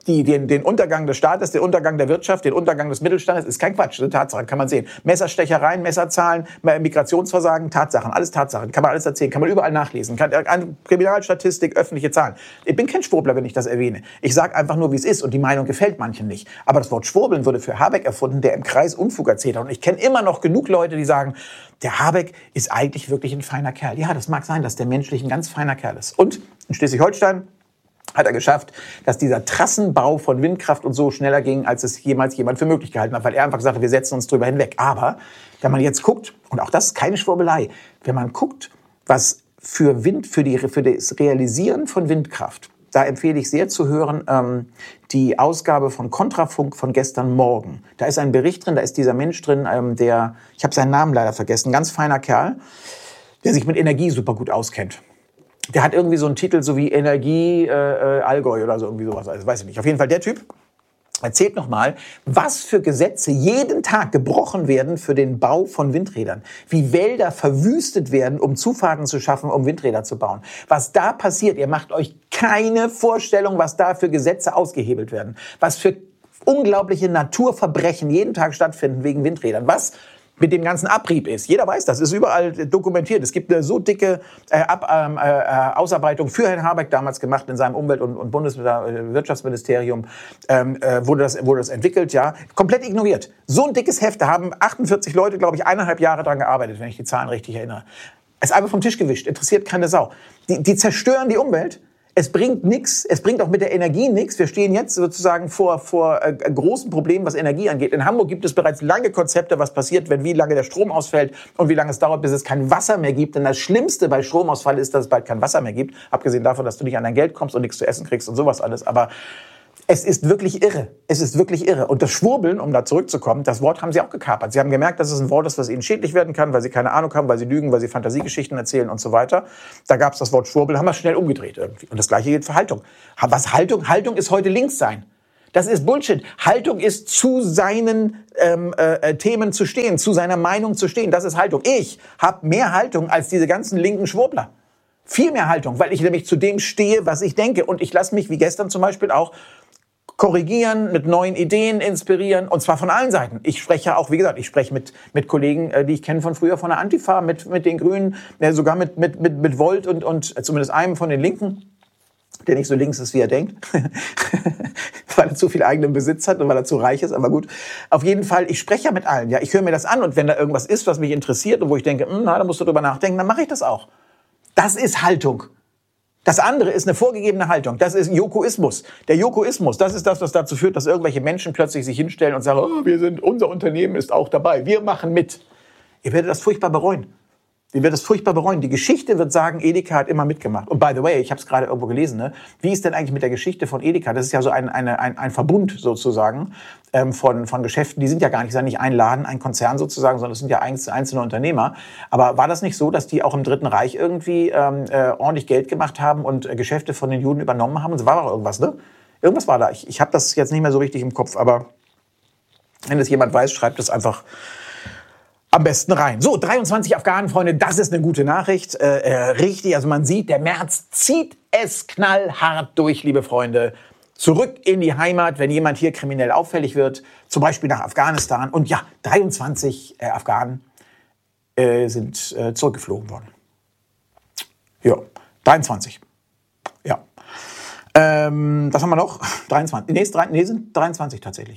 Den Untergang des Staates, den Untergang der Wirtschaft, den Untergang des Mittelstandes ist kein Quatsch. Das ist eine Tatsache, kann man sehen. Messerstechereien, Messerzahlen, Migrationsversagen, Tatsachen, alles Tatsachen. Kann man alles erzählen, kann man überall nachlesen. Kriminalstatistik, öffentliche Zahlen. Ich bin kein Schwurbler, wenn ich das erwähne. Ich sage einfach nur, wie es ist und die Meinung gefällt manchen nicht. Aber das Wort Schwurbeln wurde für Habeck erfunden, der im Kreis Unfug erzählt hat. Und ich kenne immer noch genug Leute, die sagen, der Habeck ist eigentlich wirklich ein feiner Kerl. Ja, das mag sein, dass der menschlich ein ganz feiner Kerl ist. Und in Schleswig-Holstein hat er geschafft, dass dieser Trassenbau von Windkraft und so schneller ging, als es jemals jemand für möglich gehalten hat, weil er einfach gesagt hat, wir setzen uns drüber hinweg. Aber wenn man jetzt guckt, und auch das ist keine Schwurbelei, wenn man guckt, was für das Realisieren von Windkraft, da empfehle ich sehr zu hören, die Ausgabe von Kontrafunk von gestern Morgen. Da ist ein Bericht drin, da ist dieser Mensch drin, ich habe seinen Namen leider vergessen, ganz feiner Kerl, der sich mit Energie super gut auskennt. Der hat irgendwie so einen Titel, so wie Energie Allgäu oder so irgendwie sowas. Also weiß ich nicht. Auf jeden Fall der Typ erzählt nochmal, was für Gesetze jeden Tag gebrochen werden für den Bau von Windrädern. Wie Wälder verwüstet werden, um Zufahrten zu schaffen, um Windräder zu bauen. Was da passiert, ihr macht euch keine Vorstellung, was da für Gesetze ausgehebelt werden. Was für unglaubliche Naturverbrechen jeden Tag stattfinden wegen Windrädern. Was mit dem ganzen Abrieb ist. Jeder weiß das, ist überall dokumentiert. Es gibt eine so dicke Ausarbeitung für Herrn Habeck damals gemacht in seinem Umwelt- und Bundeswirtschaftsministerium, wurde das entwickelt, ja, komplett ignoriert. So ein dickes Heft, da haben 48 Leute, glaube ich, 1,5 Jahre dran gearbeitet, wenn ich die Zahlen richtig erinnere. Es ist einfach vom Tisch gewischt, interessiert keine Sau. Die zerstören die Umwelt, Es bringt nichts, es bringt auch mit der Energie nichts. Wir stehen jetzt sozusagen vor großen Problemen, was Energie angeht. In Hamburg gibt es bereits lange Konzepte, was passiert, wenn wie lange der Strom ausfällt und wie lange es dauert, bis es kein Wasser mehr gibt. Denn das Schlimmste bei Stromausfall ist, dass es bald kein Wasser mehr gibt. Abgesehen davon, dass du nicht an dein Geld kommst und nichts zu essen kriegst und sowas alles. Aber es ist wirklich irre. Es ist wirklich irre. Und das Schwurbeln, um da zurückzukommen, das Wort haben sie auch gekapert. Sie haben gemerkt, dass es ein Wort ist, was ihnen schädlich werden kann, weil sie keine Ahnung haben, weil sie lügen, weil sie Fantasiegeschichten erzählen und so weiter. Da gab es das Wort Schwurbeln, haben wir schnell umgedreht irgendwie. Und das Gleiche gilt für Haltung. Was Haltung? Haltung ist heute links sein. Das ist Bullshit. Haltung ist, zu seinen Themen zu stehen, zu seiner Meinung zu stehen. Das ist Haltung. Ich habe mehr Haltung als diese ganzen linken Schwurbler. Viel mehr Haltung, weil ich nämlich zu dem stehe, was ich denke. Und ich lasse mich, wie gestern zum Beispiel auch, korrigieren, mit neuen Ideen inspirieren, und zwar von allen Seiten. Ich spreche auch, wie gesagt, ich spreche mit Kollegen, die ich kenne von früher, von der Antifa, mit den Grünen, sogar mit Volt und zumindest einem von den Linken, der nicht so links ist, wie er denkt, weil er zu viel eigenen Besitz hat und weil er zu reich ist, aber gut. Auf jeden Fall, ich spreche ja mit allen, ja, ich höre mir das an, und wenn da irgendwas ist, was mich interessiert und wo ich denke, da musst du drüber nachdenken, dann mache ich das auch. Das ist Haltung. Das andere ist eine vorgegebene Haltung. Das ist Jokoismus. Der Jokoismus, das ist das, was dazu führt, dass irgendwelche Menschen plötzlich sich hinstellen und sagen, unser Unternehmen ist auch dabei, wir machen mit. Ihr werdet das furchtbar bereuen. Ihr werdet das furchtbar bereuen. Die Geschichte wird sagen, Edeka hat immer mitgemacht. Und by the way, ich habe es gerade irgendwo gelesen, ne? Wie ist denn eigentlich mit der Geschichte von Edeka? Das ist ja so ein Verbund sozusagen von Geschäften. Die sind ja gar nicht, nicht ein Laden, ein Konzern sozusagen, sondern es sind ja einzelne Unternehmer. Aber war das nicht so, dass die auch im Dritten Reich irgendwie ordentlich Geld gemacht haben und Geschäfte von den Juden übernommen haben? Und so war doch irgendwas, ne? Irgendwas war da. Ich habe das jetzt nicht mehr so richtig im Kopf, aber wenn das jemand weiß, schreibt es einfach am besten rein. So, 23 Afghanen, Freunde, das ist eine gute Nachricht. Richtig, also man sieht, der März zieht es knallhart durch, liebe Freunde. Zurück in die Heimat, wenn jemand hier kriminell auffällig wird, zum Beispiel nach Afghanistan. Und ja, 23 Afghanen sind zurückgeflogen worden. Ja, 23. Ja. Was haben wir noch? 23. Sind 23 tatsächlich.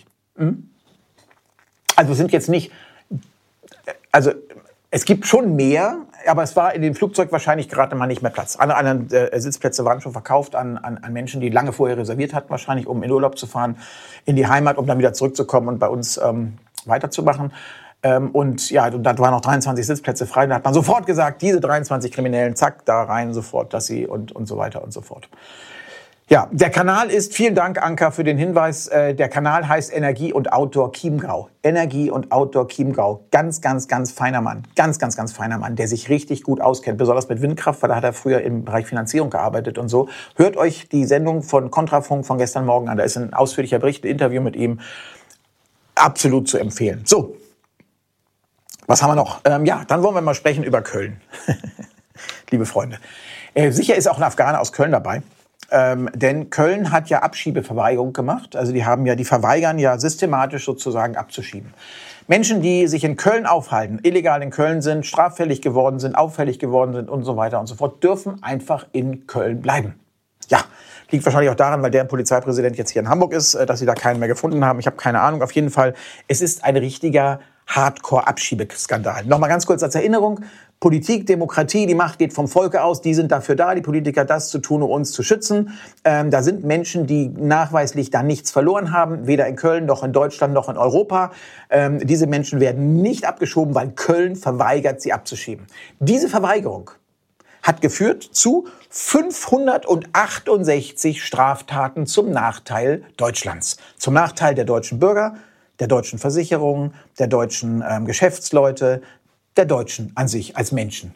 Also sind jetzt nicht... Also es gibt schon mehr, aber es war in dem Flugzeug wahrscheinlich gerade mal nicht mehr Platz. Alle anderen Sitzplätze waren schon verkauft an Menschen, die lange vorher reserviert hatten, wahrscheinlich, um in Urlaub zu fahren, in die Heimat, um dann wieder zurückzukommen und bei uns weiterzumachen. Und ja, und da waren noch 23 Sitzplätze frei. Da hat man sofort gesagt, diese 23 Kriminellen, zack, da rein sofort, dass sie und so weiter und so fort. Ja, der Kanal ist, vielen Dank, Anka, für den Hinweis, der Kanal heißt Energie und Outdoor Chiemgau. Energie und Outdoor Chiemgau. Ganz, ganz, ganz feiner Mann. Ganz, ganz, ganz feiner Mann, der sich richtig gut auskennt, besonders mit Windkraft, weil da hat er früher im Bereich Finanzierung gearbeitet und so. Hört euch die Sendung von Kontrafunk von gestern Morgen an. Da ist ein ausführlicher Bericht, ein Interview mit ihm. Absolut zu empfehlen. So, was haben wir noch? Ja, dann wollen wir mal sprechen über Köln. Liebe Freunde. Sicher ist auch ein Afghaner aus Köln dabei. Denn Köln hat ja Abschiebeverweigerung gemacht. Also die verweigern ja systematisch sozusagen abzuschieben. Menschen, die sich in Köln aufhalten, illegal in Köln sind, straffällig geworden sind, auffällig geworden sind und so weiter und so fort, dürfen einfach in Köln bleiben. Ja, liegt wahrscheinlich auch daran, weil der Polizeipräsident jetzt hier in Hamburg ist, dass sie da keinen mehr gefunden haben. Ich habe keine Ahnung. Auf jeden Fall, es ist ein richtiger Hardcore-Abschiebeskandal. Nochmal ganz kurz als Erinnerung. Politik, Demokratie, die Macht geht vom Volke aus. Die sind dafür da, die Politiker, das zu tun, um uns zu schützen. Da sind Menschen, die nachweislich da nichts verloren haben, weder in Köln noch in Deutschland noch in Europa. Diese Menschen werden nicht abgeschoben, weil Köln verweigert, sie abzuschieben. Diese Verweigerung hat geführt zu 568 Straftaten zum Nachteil Deutschlands. Zum Nachteil der deutschen Bürger, der deutschen Versicherungen, der deutschen Geschäftsleute, der Deutschen an sich als Menschen.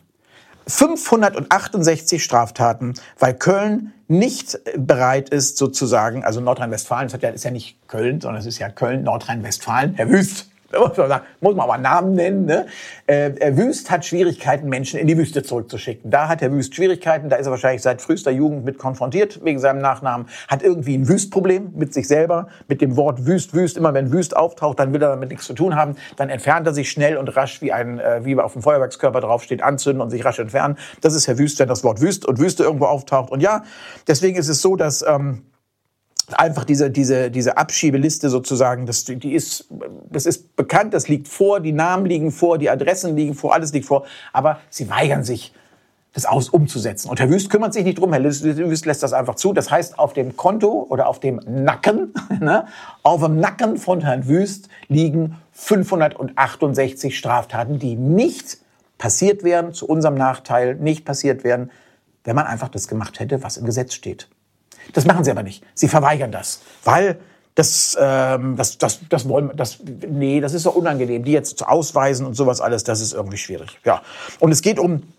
568 Straftaten, weil Köln nicht bereit ist, sozusagen, also Nordrhein-Westfalen, ist ja nicht Köln, sondern es ist ja Köln, Nordrhein-Westfalen, Herr Wüst. Muss man aber Namen nennen. Ne? Wüst hat Schwierigkeiten, Menschen in die Wüste zurückzuschicken. Da hat Herr Wüst Schwierigkeiten. Da ist er wahrscheinlich seit frühester Jugend mit konfrontiert, wegen seinem Nachnamen. Hat irgendwie ein Wüstproblem mit sich selber, mit dem Wort Wüst, Wüst. Immer wenn Wüst auftaucht, dann will er damit nichts zu tun haben. Dann entfernt er sich schnell und rasch, wie auf dem Feuerwerkskörper draufsteht, anzünden und sich rasch entfernen. Das ist Herr Wüst, wenn das Wort Wüst und Wüste irgendwo auftaucht. Und ja, deswegen ist es so, dass einfach diese Abschiebeliste sozusagen, das ist bekannt, das liegt vor, die Namen liegen vor, die Adressen liegen vor, alles liegt vor, aber sie weigern sich das umzusetzen. Und Herr Wüst kümmert sich nicht drum, Herr Wüst lässt das einfach zu. Das heißt, auf dem Konto oder auf dem Nacken, ne, auf dem Nacken von Herrn Wüst liegen 568 Straftaten, die nicht passiert wären, zu unserem Nachteil nicht passiert wären, wenn man einfach das gemacht hätte, was im Gesetz steht. Das machen sie aber nicht. Sie verweigern das, weil das ist so unangenehm, die jetzt zu ausweisen und sowas alles, das ist irgendwie schwierig. Ja. Und es geht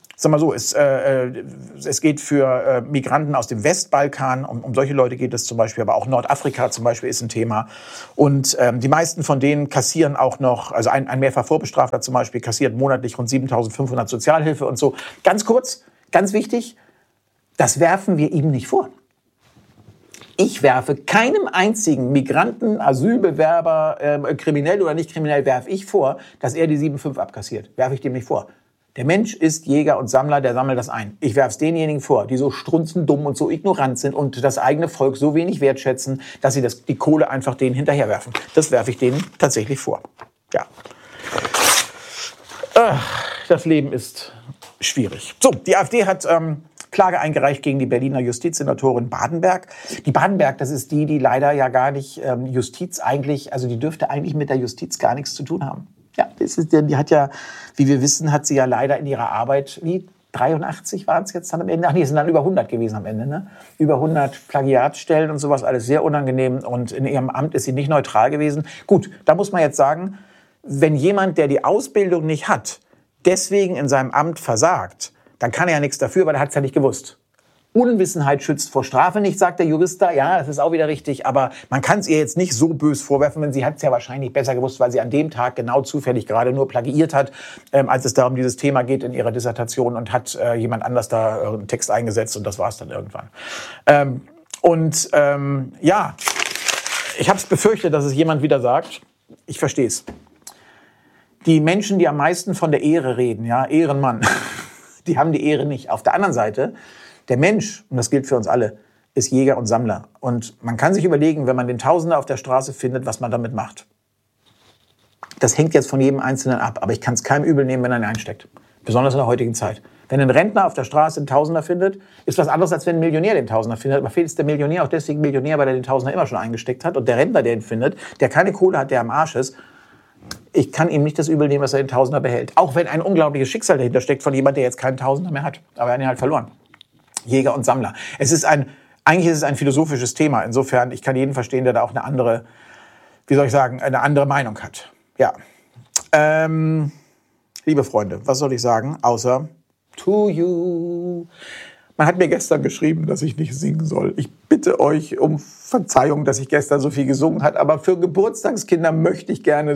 es geht für Migranten aus dem Westbalkan, um solche Leute geht es zum Beispiel, aber auch Nordafrika zum Beispiel ist ein Thema. Und die meisten von denen kassieren auch noch, also ein mehrfach Vorbestrafter zum Beispiel kassiert monatlich rund 7.500 Sozialhilfe und so. Ganz kurz, ganz wichtig, das werfen wir ihm nicht vor. Ich werfe keinem einzigen Migranten, Asylbewerber, kriminell oder nicht kriminell, werfe ich vor, dass er die 7,5 abkassiert. Werfe ich dem nicht vor. Der Mensch ist Jäger und Sammler, der sammelt das ein. Ich werfe es denjenigen vor, die so strunzendumm und so ignorant sind und das eigene Volk so wenig wertschätzen, dass sie die Kohle einfach denen hinterherwerfen. Das werfe ich denen tatsächlich vor. Ja. Das Leben ist schwierig. So, die AfD hat Klage eingereicht gegen die Berliner Justizsenatorin Badenberg. Die Badenberg, das ist die leider ja gar nicht Justiz eigentlich, also die dürfte eigentlich mit der Justiz gar nichts zu tun haben. Ja, die hat ja, wie wir wissen, hat sie ja leider in ihrer Arbeit, 83 waren es jetzt dann am Ende? Ach nee, es sind dann über 100 gewesen am Ende, ne? Über 100 Plagiatstellen und sowas, alles sehr unangenehm. Und in ihrem Amt ist sie nicht neutral gewesen. Gut, da muss man jetzt sagen, wenn jemand, der die Ausbildung nicht hat, deswegen in seinem Amt versagt, dann kann er ja nichts dafür, weil er hat es ja nicht gewusst. Unwissenheit schützt vor Strafe nicht, sagt der Jurist da. Ja, das ist auch wieder richtig, aber man kann es ihr jetzt nicht so bös vorwerfen, denn sie hat es ja wahrscheinlich besser gewusst, weil sie an dem Tag genau zufällig gerade nur plagiiert hat, als es darum dieses Thema geht in ihrer Dissertation und hat jemand anders da einen Text eingesetzt und das war es dann irgendwann. Ja, ich habe es befürchtet, dass es jemand wieder sagt. Ich verstehe es. Die Menschen, die am meisten von der Ehre reden, ja, Ehrenmann, die haben die Ehre nicht. Auf der anderen Seite, der Mensch, und das gilt für uns alle, ist Jäger und Sammler. Und man kann sich überlegen, wenn man den Tausender auf der Straße findet, was man damit macht. Das hängt jetzt von jedem Einzelnen ab. Aber ich kann es keinem übel nehmen, wenn er ihn einsteckt. Besonders in der heutigen Zeit. Wenn ein Rentner auf der Straße einen Tausender findet, ist was anderes, als wenn ein Millionär den Tausender findet. Aber vielleicht ist der Millionär auch deswegen Millionär, weil er den Tausender immer schon eingesteckt hat. Und der Rentner, der ihn findet, der keine Kohle hat, der am Arsch ist, ich kann ihm nicht das Übel nehmen, dass er den Tausender behält. Auch wenn ein unglaubliches Schicksal dahinter steckt von jemandem, der jetzt keinen Tausender mehr hat. Aber er hat ihn halt verloren. Jäger und Sammler. Eigentlich ist es ein philosophisches Thema. Insofern, ich kann jeden verstehen, der da auch eine andere Meinung hat. Ja. Liebe Freunde, was soll ich sagen, außer to you. Man hat mir gestern geschrieben, dass ich nicht singen soll. Ich bitte euch um Verzeihung, dass ich gestern so viel gesungen habe, aber für Geburtstagskinder möchte ich gerne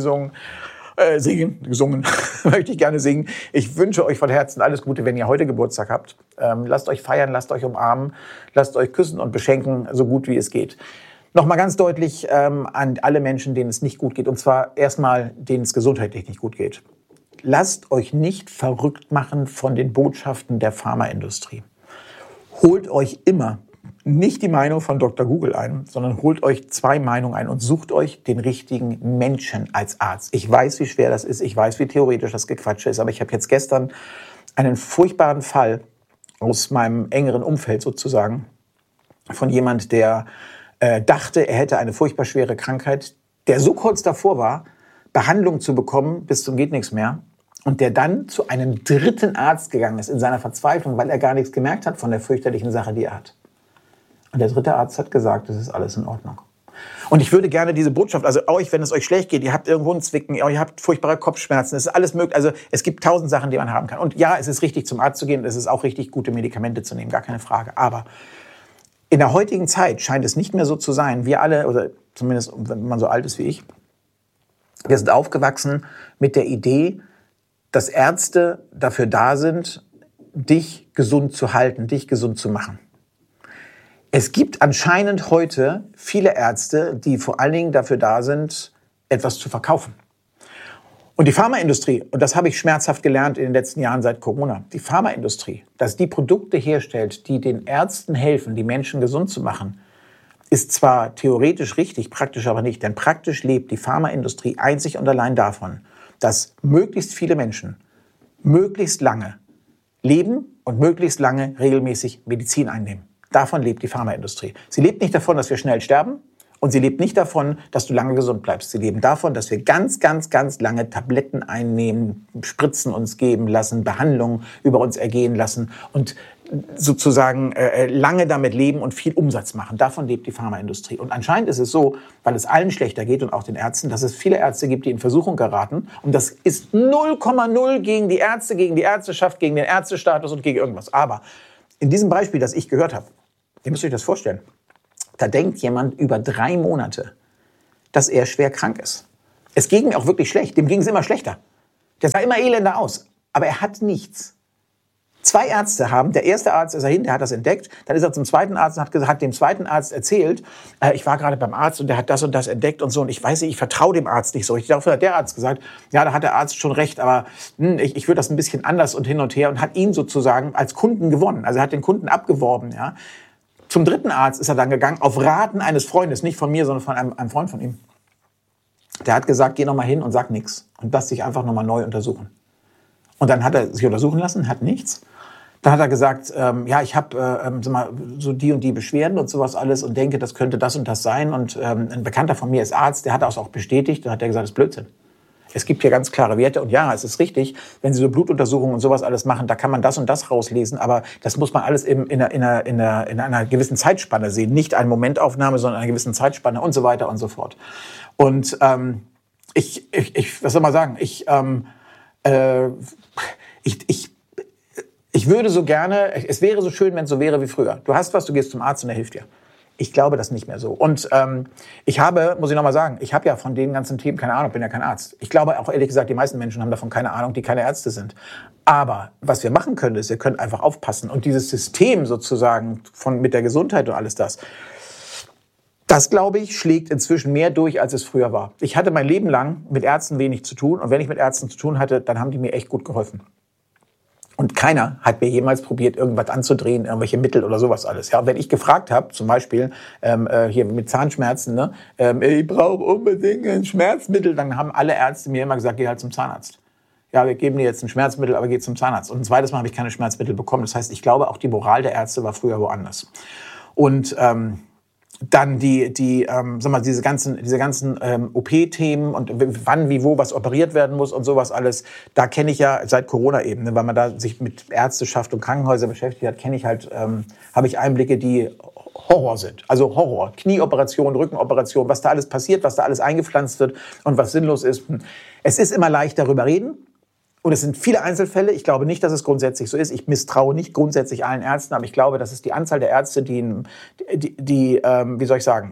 möchte ich gerne singen. Ich wünsche euch von Herzen alles Gute, wenn ihr heute Geburtstag habt. Lasst euch feiern, lasst euch umarmen, lasst euch küssen und beschenken, so gut wie es geht. Nochmal ganz deutlich an alle Menschen, denen es nicht gut geht, und zwar erstmal, denen es gesundheitlich nicht gut geht. Lasst euch nicht verrückt machen von den Botschaften der Pharmaindustrie. Holt euch immer nicht die Meinung von Dr. Google ein, sondern holt euch 2 Meinungen ein und sucht euch den richtigen Menschen als Arzt. Ich weiß, wie schwer das ist, ich weiß, wie theoretisch das Gequatsche ist, aber ich habe jetzt gestern einen furchtbaren Fall aus meinem engeren Umfeld sozusagen von jemand, der dachte, er hätte eine furchtbar schwere Krankheit, der so kurz davor war, Behandlung zu bekommen bis zum geht nichts mehr. Und der dann zu einem dritten Arzt gegangen ist in seiner Verzweiflung, weil er gar nichts gemerkt hat von der fürchterlichen Sache, die er hat. Und der dritte Arzt hat gesagt, es ist alles in Ordnung. Und ich würde gerne diese Botschaft, also euch, wenn es euch schlecht geht, ihr habt irgendwo einen Zwicken, ihr habt furchtbare Kopfschmerzen, es ist alles möglich. Also es gibt 1000 Sachen, die man haben kann. Und ja, es ist richtig, zum Arzt zu gehen, es ist auch richtig, gute Medikamente zu nehmen, gar keine Frage. Aber in der heutigen Zeit scheint es nicht mehr so zu sein. Wir alle, oder zumindest wenn man so alt ist wie ich, wir sind aufgewachsen mit der Idee, dass Ärzte dafür da sind, dich gesund zu halten, dich gesund zu machen. Es gibt anscheinend heute viele Ärzte, die vor allen Dingen dafür da sind, etwas zu verkaufen. Und die Pharmaindustrie, und das habe ich schmerzhaft gelernt in den letzten Jahren seit Corona, die Pharmaindustrie, dass die Produkte herstellt, die den Ärzten helfen, die Menschen gesund zu machen, ist zwar theoretisch richtig, praktisch aber nicht. Denn praktisch lebt die Pharmaindustrie einzig und allein davon, dass möglichst viele Menschen möglichst lange leben und möglichst lange regelmäßig Medizin einnehmen. Davon lebt die Pharmaindustrie. Sie lebt nicht davon, dass wir schnell sterben. Und sie lebt nicht davon, dass du lange gesund bleibst. Sie leben davon, dass wir ganz, ganz, ganz lange Tabletten einnehmen, Spritzen uns geben lassen, Behandlungen über uns ergehen lassen und sozusagen lange damit leben und viel Umsatz machen. Davon lebt die Pharmaindustrie. Und anscheinend ist es so, weil es allen schlechter geht und auch den Ärzten, dass es viele Ärzte gibt, die in Versuchung geraten. Und das ist 0,0 gegen die Ärzte, gegen die Ärzteschaft, gegen den Ärztestatus und gegen irgendwas. Aber in diesem Beispiel, das ich gehört habe, ihr müsst euch das vorstellen, da denkt jemand über 3 Monate, dass er schwer krank ist. Es ging ihm auch wirklich schlecht. Dem ging es immer schlechter. Der sah immer elender aus. Aber er hat nichts. 2 Ärzte haben, der erste Arzt ist dahin, der hat das entdeckt. Dann ist er zum zweiten Arzt und hat dem zweiten Arzt erzählt, ich war gerade beim Arzt und der hat das und das entdeckt und so. Und ich weiß nicht, ich vertraue dem Arzt nicht so. Daraufhin hat der Arzt gesagt, ja, da hat der Arzt schon recht, aber ich würde das ein bisschen anders und hin und her. Und hat ihn sozusagen als Kunden gewonnen. Also er hat den Kunden abgeworben, ja. Zum dritten Arzt ist er dann gegangen, auf Raten eines Freundes, nicht von mir, sondern von einem Freund von ihm. Der hat gesagt, geh noch mal hin und sag nichts und lass dich einfach noch mal neu untersuchen. Und dann hat er sich untersuchen lassen, hat nichts. Dann hat er gesagt, ja, ich habe so die und die Beschwerden und sowas alles und denke, das könnte das und das sein. Und ein Bekannter von mir ist Arzt, der hat das auch bestätigt. Da hat er gesagt, das ist Blödsinn. Es gibt hier ganz klare Werte und ja, es ist richtig, wenn Sie so Blutuntersuchungen und sowas alles machen, da kann man das und das rauslesen, aber das muss man alles in einer gewissen Zeitspanne sehen. Nicht eine Momentaufnahme, sondern in einer gewissen Zeitspanne und so weiter und so fort. Und was soll man sagen, ich würde so gerne, es wäre so schön, wenn es so wäre wie früher. Du hast was, du gehst zum Arzt und er hilft dir. Ich glaube das nicht mehr so. Und ich habe, muss ich nochmal sagen, ich habe ja von den ganzen Themen keine Ahnung, bin ja kein Arzt. Ich glaube auch ehrlich gesagt, die meisten Menschen haben davon keine Ahnung, die keine Ärzte sind. Aber was wir machen können, ist, wir können einfach aufpassen. Und dieses System sozusagen mit der Gesundheit und alles das, glaube ich, schlägt inzwischen mehr durch, als es früher war. Ich hatte mein Leben lang mit Ärzten wenig zu tun. Und wenn ich mit Ärzten zu tun hatte, dann haben die mir echt gut geholfen. Und keiner hat mir jemals probiert, irgendwas anzudrehen, irgendwelche Mittel oder sowas alles. Ja, wenn ich gefragt habe, zum Beispiel hier mit Zahnschmerzen, ne, ich brauche unbedingt ein Schmerzmittel, dann haben alle Ärzte mir immer gesagt, geh halt zum Zahnarzt. Ja, wir geben dir jetzt ein Schmerzmittel, aber geh zum Zahnarzt. Und ein zweites Mal habe ich keine Schmerzmittel bekommen. Das heißt, ich glaube, auch die Moral der Ärzte war früher woanders. Und dann diese ganzen OP-Themen und wann, wie, wo was operiert werden muss und sowas alles, da kenne ich ja seit Corona eben, ne, weil man da sich mit Ärzteschaft und Krankenhäuser beschäftigt hat, habe ich Einblicke, die Horror sind. Also Horror, Knieoperation, Rückenoperation, was da alles passiert, was da alles eingepflanzt wird und was sinnlos ist. Es ist immer leicht, darüber reden. Und es sind viele Einzelfälle. Ich glaube nicht, dass es grundsätzlich so ist. Ich misstraue nicht grundsätzlich allen Ärzten, aber ich glaube, das ist die Anzahl der Ärzte, die wie soll ich sagen,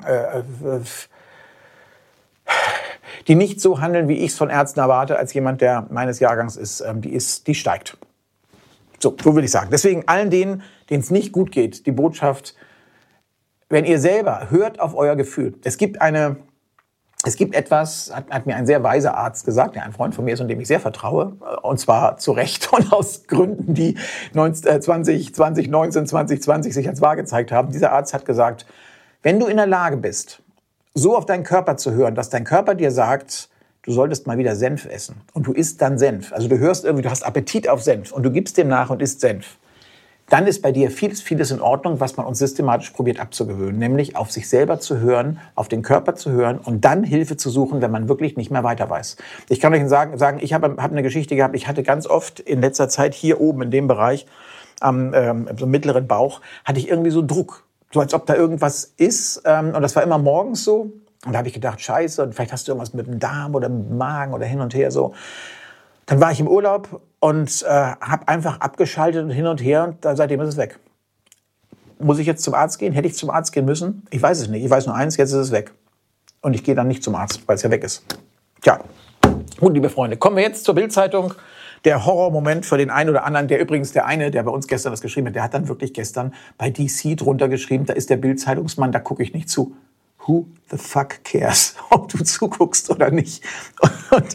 die nicht so handeln, wie ich es von Ärzten erwarte, als jemand, der meines Jahrgangs ist, die steigt. So will ich sagen. Deswegen allen denen es nicht gut geht, die Botschaft, wenn ihr selber hört auf euer Gefühl. Es gibt etwas, hat mir ein sehr weiser Arzt gesagt, der ein Freund von mir ist und dem ich sehr vertraue, und zwar zu Recht und aus Gründen, die 2019, 2020 sich als wahr gezeigt haben. Dieser Arzt hat gesagt, wenn du in der Lage bist, so auf deinen Körper zu hören, dass dein Körper dir sagt, du solltest mal wieder Senf essen und du isst dann Senf, also du hörst irgendwie, du hast Appetit auf Senf und du gibst dem nach und isst Senf, dann ist bei dir vieles in Ordnung, was man uns systematisch probiert abzugewöhnen, nämlich auf sich selber zu hören, auf den Körper zu hören und dann Hilfe zu suchen, wenn man wirklich nicht mehr weiter weiß. Ich kann euch sagen, ich habe eine Geschichte gehabt, ich hatte ganz oft in letzter Zeit hier oben in dem Bereich, so mittleren Bauch, hatte ich irgendwie so Druck, so als ob da irgendwas ist, und das war immer morgens so und da habe ich gedacht, scheiße, und vielleicht hast du irgendwas mit dem Darm oder mit dem Magen oder hin und her so. Dann war ich im Urlaub und habe einfach abgeschaltet und hin und her und seitdem ist es weg. Muss ich jetzt zum Arzt gehen? Hätte ich zum Arzt gehen müssen? Ich weiß es nicht. Ich weiß nur eins, jetzt ist es weg. Und ich gehe dann nicht zum Arzt, weil es ja weg ist. Tja, gut, liebe Freunde, kommen wir jetzt zur Bild-Zeitung. Der Horrormoment für den einen oder anderen, der bei uns gestern das geschrieben hat, der hat dann wirklich gestern bei DC drunter geschrieben, da ist der Bild-Zeitungsmann, da gucke ich nicht zu. Who the fuck cares, ob du zuguckst oder nicht? Und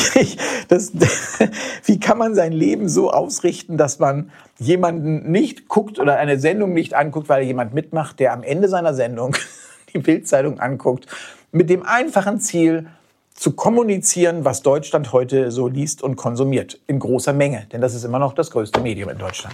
wie kann man sein Leben so ausrichten, dass man jemanden nicht guckt oder eine Sendung nicht anguckt, weil jemand mitmacht, der am Ende seiner Sendung die Bild-Zeitung anguckt, mit dem einfachen Ziel, zu kommunizieren, was Deutschland heute so liest und konsumiert. In großer Menge, denn das ist immer noch das größte Medium in Deutschland.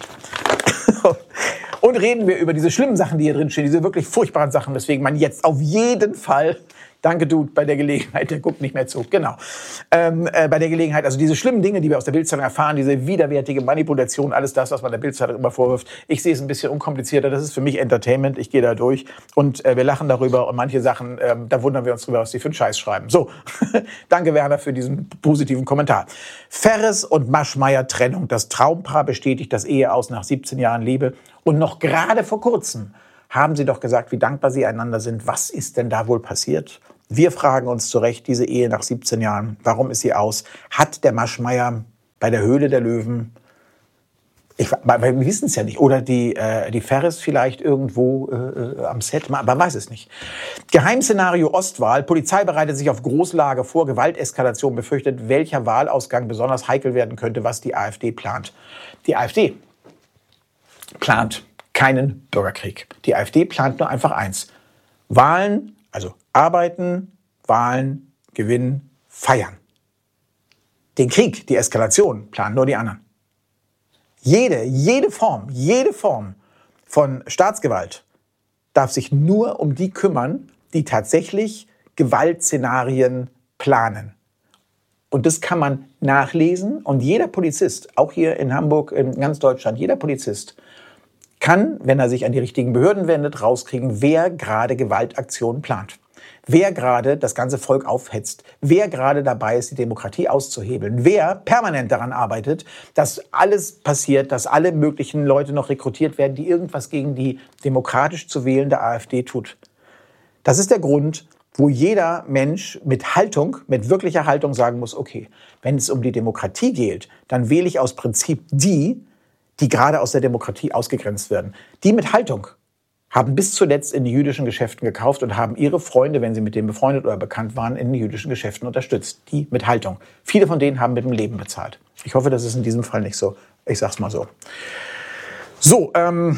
Und reden wir über diese schlimmen Sachen, die hier drin stehen, diese wirklich furchtbaren Sachen, weswegen man jetzt auf jeden Fall, danke Dude, bei der Gelegenheit, der guckt nicht mehr zu, genau, bei der Gelegenheit, also diese schlimmen Dinge, die wir aus der Bildzeitung erfahren, diese widerwärtige Manipulation, alles das, was man der Bildzeitung immer vorwirft, ich sehe es ein bisschen unkomplizierter, das ist für mich Entertainment, ich gehe da durch und wir lachen darüber und manche Sachen, da wundern wir uns drüber, was die für einen Scheiß schreiben. So, danke Werner für diesen positiven Kommentar. Ferres und Maschmeyer Trennung, das Traumpaar bestätigt das Ehe aus nach 17 Jahren Liebe und noch gerade vor kurzem haben sie doch gesagt, wie dankbar sie einander sind. Was ist denn da wohl passiert? Wir fragen uns zu Recht, diese Ehe nach 17 Jahren, warum ist sie aus? Hat der Maschmeyer bei der Höhle der Löwen, wir wissen es ja nicht, oder die Ferres vielleicht irgendwo am Set, man weiß es nicht. Geheimszenario Ostwahl, Polizei bereitet sich auf Großlage vor, Gewalteskalation befürchtet, welcher Wahlausgang besonders heikel werden könnte, was die AfD plant. Die AfD plant keinen Bürgerkrieg. Die AfD plant nur einfach eins. Wahlen, also arbeiten, Wahlen, gewinnen, feiern. Den Krieg, die Eskalation planen nur die anderen. Jede Form von Staatsgewalt darf sich nur um die kümmern, die tatsächlich Gewaltszenarien planen. Und das kann man nachlesen und jeder Polizist, auch hier in Hamburg, in ganz Deutschland, jeder Polizist kann, wenn er sich an die richtigen Behörden wendet, rauskriegen, wer gerade Gewaltaktionen plant. Wer gerade das ganze Volk aufhetzt. Wer gerade dabei ist, die Demokratie auszuhebeln. Wer permanent daran arbeitet, dass alles passiert, dass alle möglichen Leute noch rekrutiert werden, die irgendwas gegen die demokratisch zu wählende AfD tut. Das ist der Grund, wo jeder Mensch mit Haltung, mit wirklicher Haltung sagen muss, okay, wenn es um die Demokratie geht, dann wähle ich aus Prinzip die gerade aus der Demokratie ausgegrenzt werden. Die mit Haltung haben bis zuletzt in die jüdischen Geschäften gekauft und haben ihre Freunde, wenn sie mit denen befreundet oder bekannt waren, in den jüdischen Geschäften unterstützt. Die mit Haltung. Viele von denen haben mit dem Leben bezahlt. Ich hoffe, das ist in diesem Fall nicht so. Ich sag's mal so. So,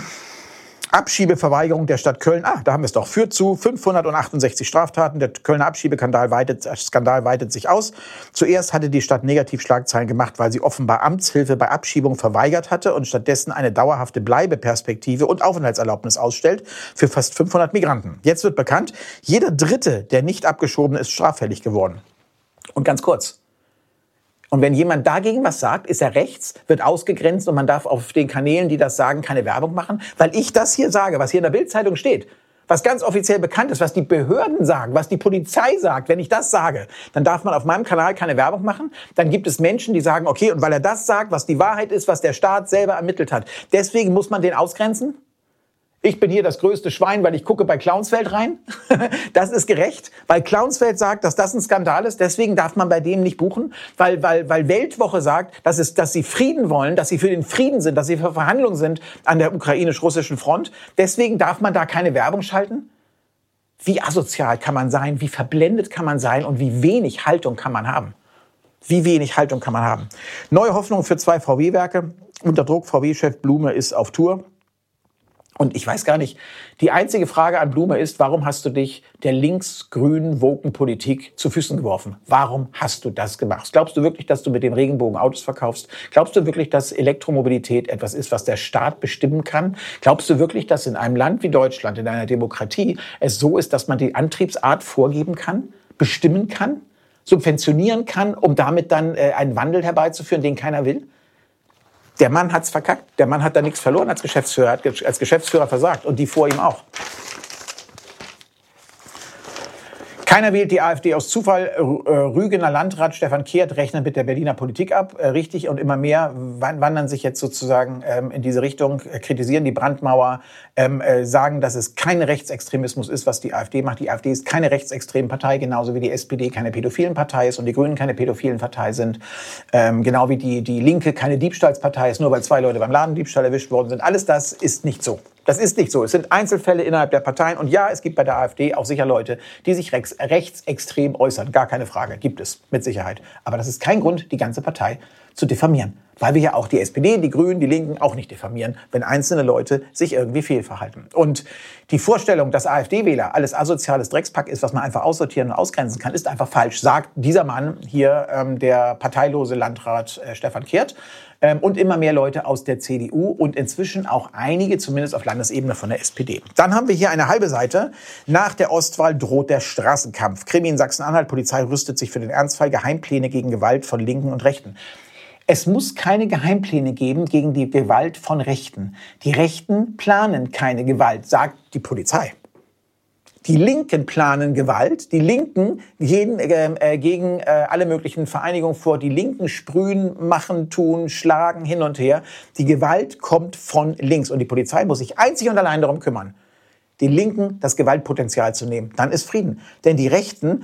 Abschiebeverweigerung der Stadt Köln, da haben wir es doch, führt zu 568 Straftaten. Der Kölner Abschiebeskandal weitet sich aus. Zuerst hatte die Stadt Negativschlagzeilen gemacht, weil sie offenbar Amtshilfe bei Abschiebung verweigert hatte und stattdessen eine dauerhafte Bleibeperspektive und Aufenthaltserlaubnis ausstellt für fast 500 Migranten. Jetzt wird bekannt, jeder Dritte, der nicht abgeschoben ist, straffällig geworden. Und ganz kurz. Und wenn jemand dagegen was sagt, ist er rechts, wird ausgegrenzt und man darf auf den Kanälen, die das sagen, keine Werbung machen. Weil ich das hier sage, was hier in der Bildzeitung steht, was ganz offiziell bekannt ist, was die Behörden sagen, was die Polizei sagt, wenn ich das sage, dann darf man auf meinem Kanal keine Werbung machen. Dann gibt es Menschen, die sagen, okay, und weil er das sagt, was die Wahrheit ist, was der Staat selber ermittelt hat, deswegen muss man den ausgrenzen? Ich bin hier das größte Schwein, weil ich gucke bei Clownsfeld rein. Das ist gerecht, weil Clownsfeld sagt, dass das ein Skandal ist. Deswegen darf man bei denen nicht buchen, weil Weltwoche sagt, dass sie Frieden wollen, dass sie für den Frieden sind, dass sie für Verhandlungen sind an der ukrainisch-russischen Front. Deswegen darf man da keine Werbung schalten. Wie asozial kann man sein, wie verblendet kann man sein und wie wenig Haltung kann man haben. Wie wenig Haltung kann man haben. Neue Hoffnung für 2 VW-Werke. Unter Druck, VW-Chef Blume ist auf Tour. Und ich weiß gar nicht, die einzige Frage an Blume ist, warum hast du dich der links-grünen Woken-Politik zu Füßen geworfen? Warum hast du das gemacht? Glaubst du wirklich, dass du mit dem Regenbogen Autos verkaufst? Glaubst du wirklich, dass Elektromobilität etwas ist, was der Staat bestimmen kann? Glaubst du wirklich, dass in einem Land wie Deutschland, in einer Demokratie, es so ist, dass man die Antriebsart vorgeben kann, bestimmen kann, subventionieren kann, um damit dann einen Wandel herbeizuführen, den keiner will? Der Mann hat's verkackt. Der Mann hat da nichts verloren als Geschäftsführer. Hat als Geschäftsführer versagt. Und die vor ihm auch. Keiner wählt die AfD aus Zufall. Rügener Landrat Stefan Kehrt rechnet mit der Berliner Politik ab. Richtig, und immer mehr wandern sich jetzt sozusagen in diese Richtung, kritisieren die Brandmauer, sagen, dass es kein Rechtsextremismus ist, was die AfD macht. Die AfD ist keine rechtsextreme Partei, genauso wie die SPD keine pädophilen Partei ist und die Grünen keine pädophilen Partei sind. Genau wie die Linke keine Diebstahlspartei ist, nur weil 2 Leute beim Ladendiebstahl erwischt worden sind. Alles das ist nicht so. Das ist nicht so. Es sind Einzelfälle innerhalb der Parteien. Und ja, es gibt bei der AfD auch sicher Leute, die sich rechtsextrem äußern. Gar keine Frage. Gibt es. Mit Sicherheit. Aber das ist kein Grund, die ganze Partei zu diffamieren. Weil wir ja auch die SPD, die Grünen, die Linken auch nicht diffamieren, wenn einzelne Leute sich irgendwie fehlverhalten. Und die Vorstellung, dass AfD-Wähler alles asoziales Dreckspack ist, was man einfach aussortieren und ausgrenzen kann, ist einfach falsch, sagt dieser Mann hier, der parteilose Landrat Stefan Kehrt. Und immer mehr Leute aus der CDU und inzwischen auch einige, zumindest auf Landesebene, von der SPD. Dann haben wir hier eine halbe Seite. Nach der Ostwahl droht der Straßenkampf. Krimi in Sachsen-Anhalt, Polizei rüstet sich für den Ernstfall, Geheimpläne gegen Gewalt von Linken und Rechten. Es muss keine Geheimpläne geben gegen die Gewalt von Rechten. Die Rechten planen keine Gewalt, sagt die Polizei. Die Linken planen Gewalt, die Linken gehen gegen alle möglichen Vereinigungen vor, die Linken sprühen, machen, tun, schlagen hin und her. Die Gewalt kommt von links und die Polizei muss sich einzig und allein darum kümmern, den Linken das Gewaltpotenzial zu nehmen. Dann ist Frieden. Denn die Rechten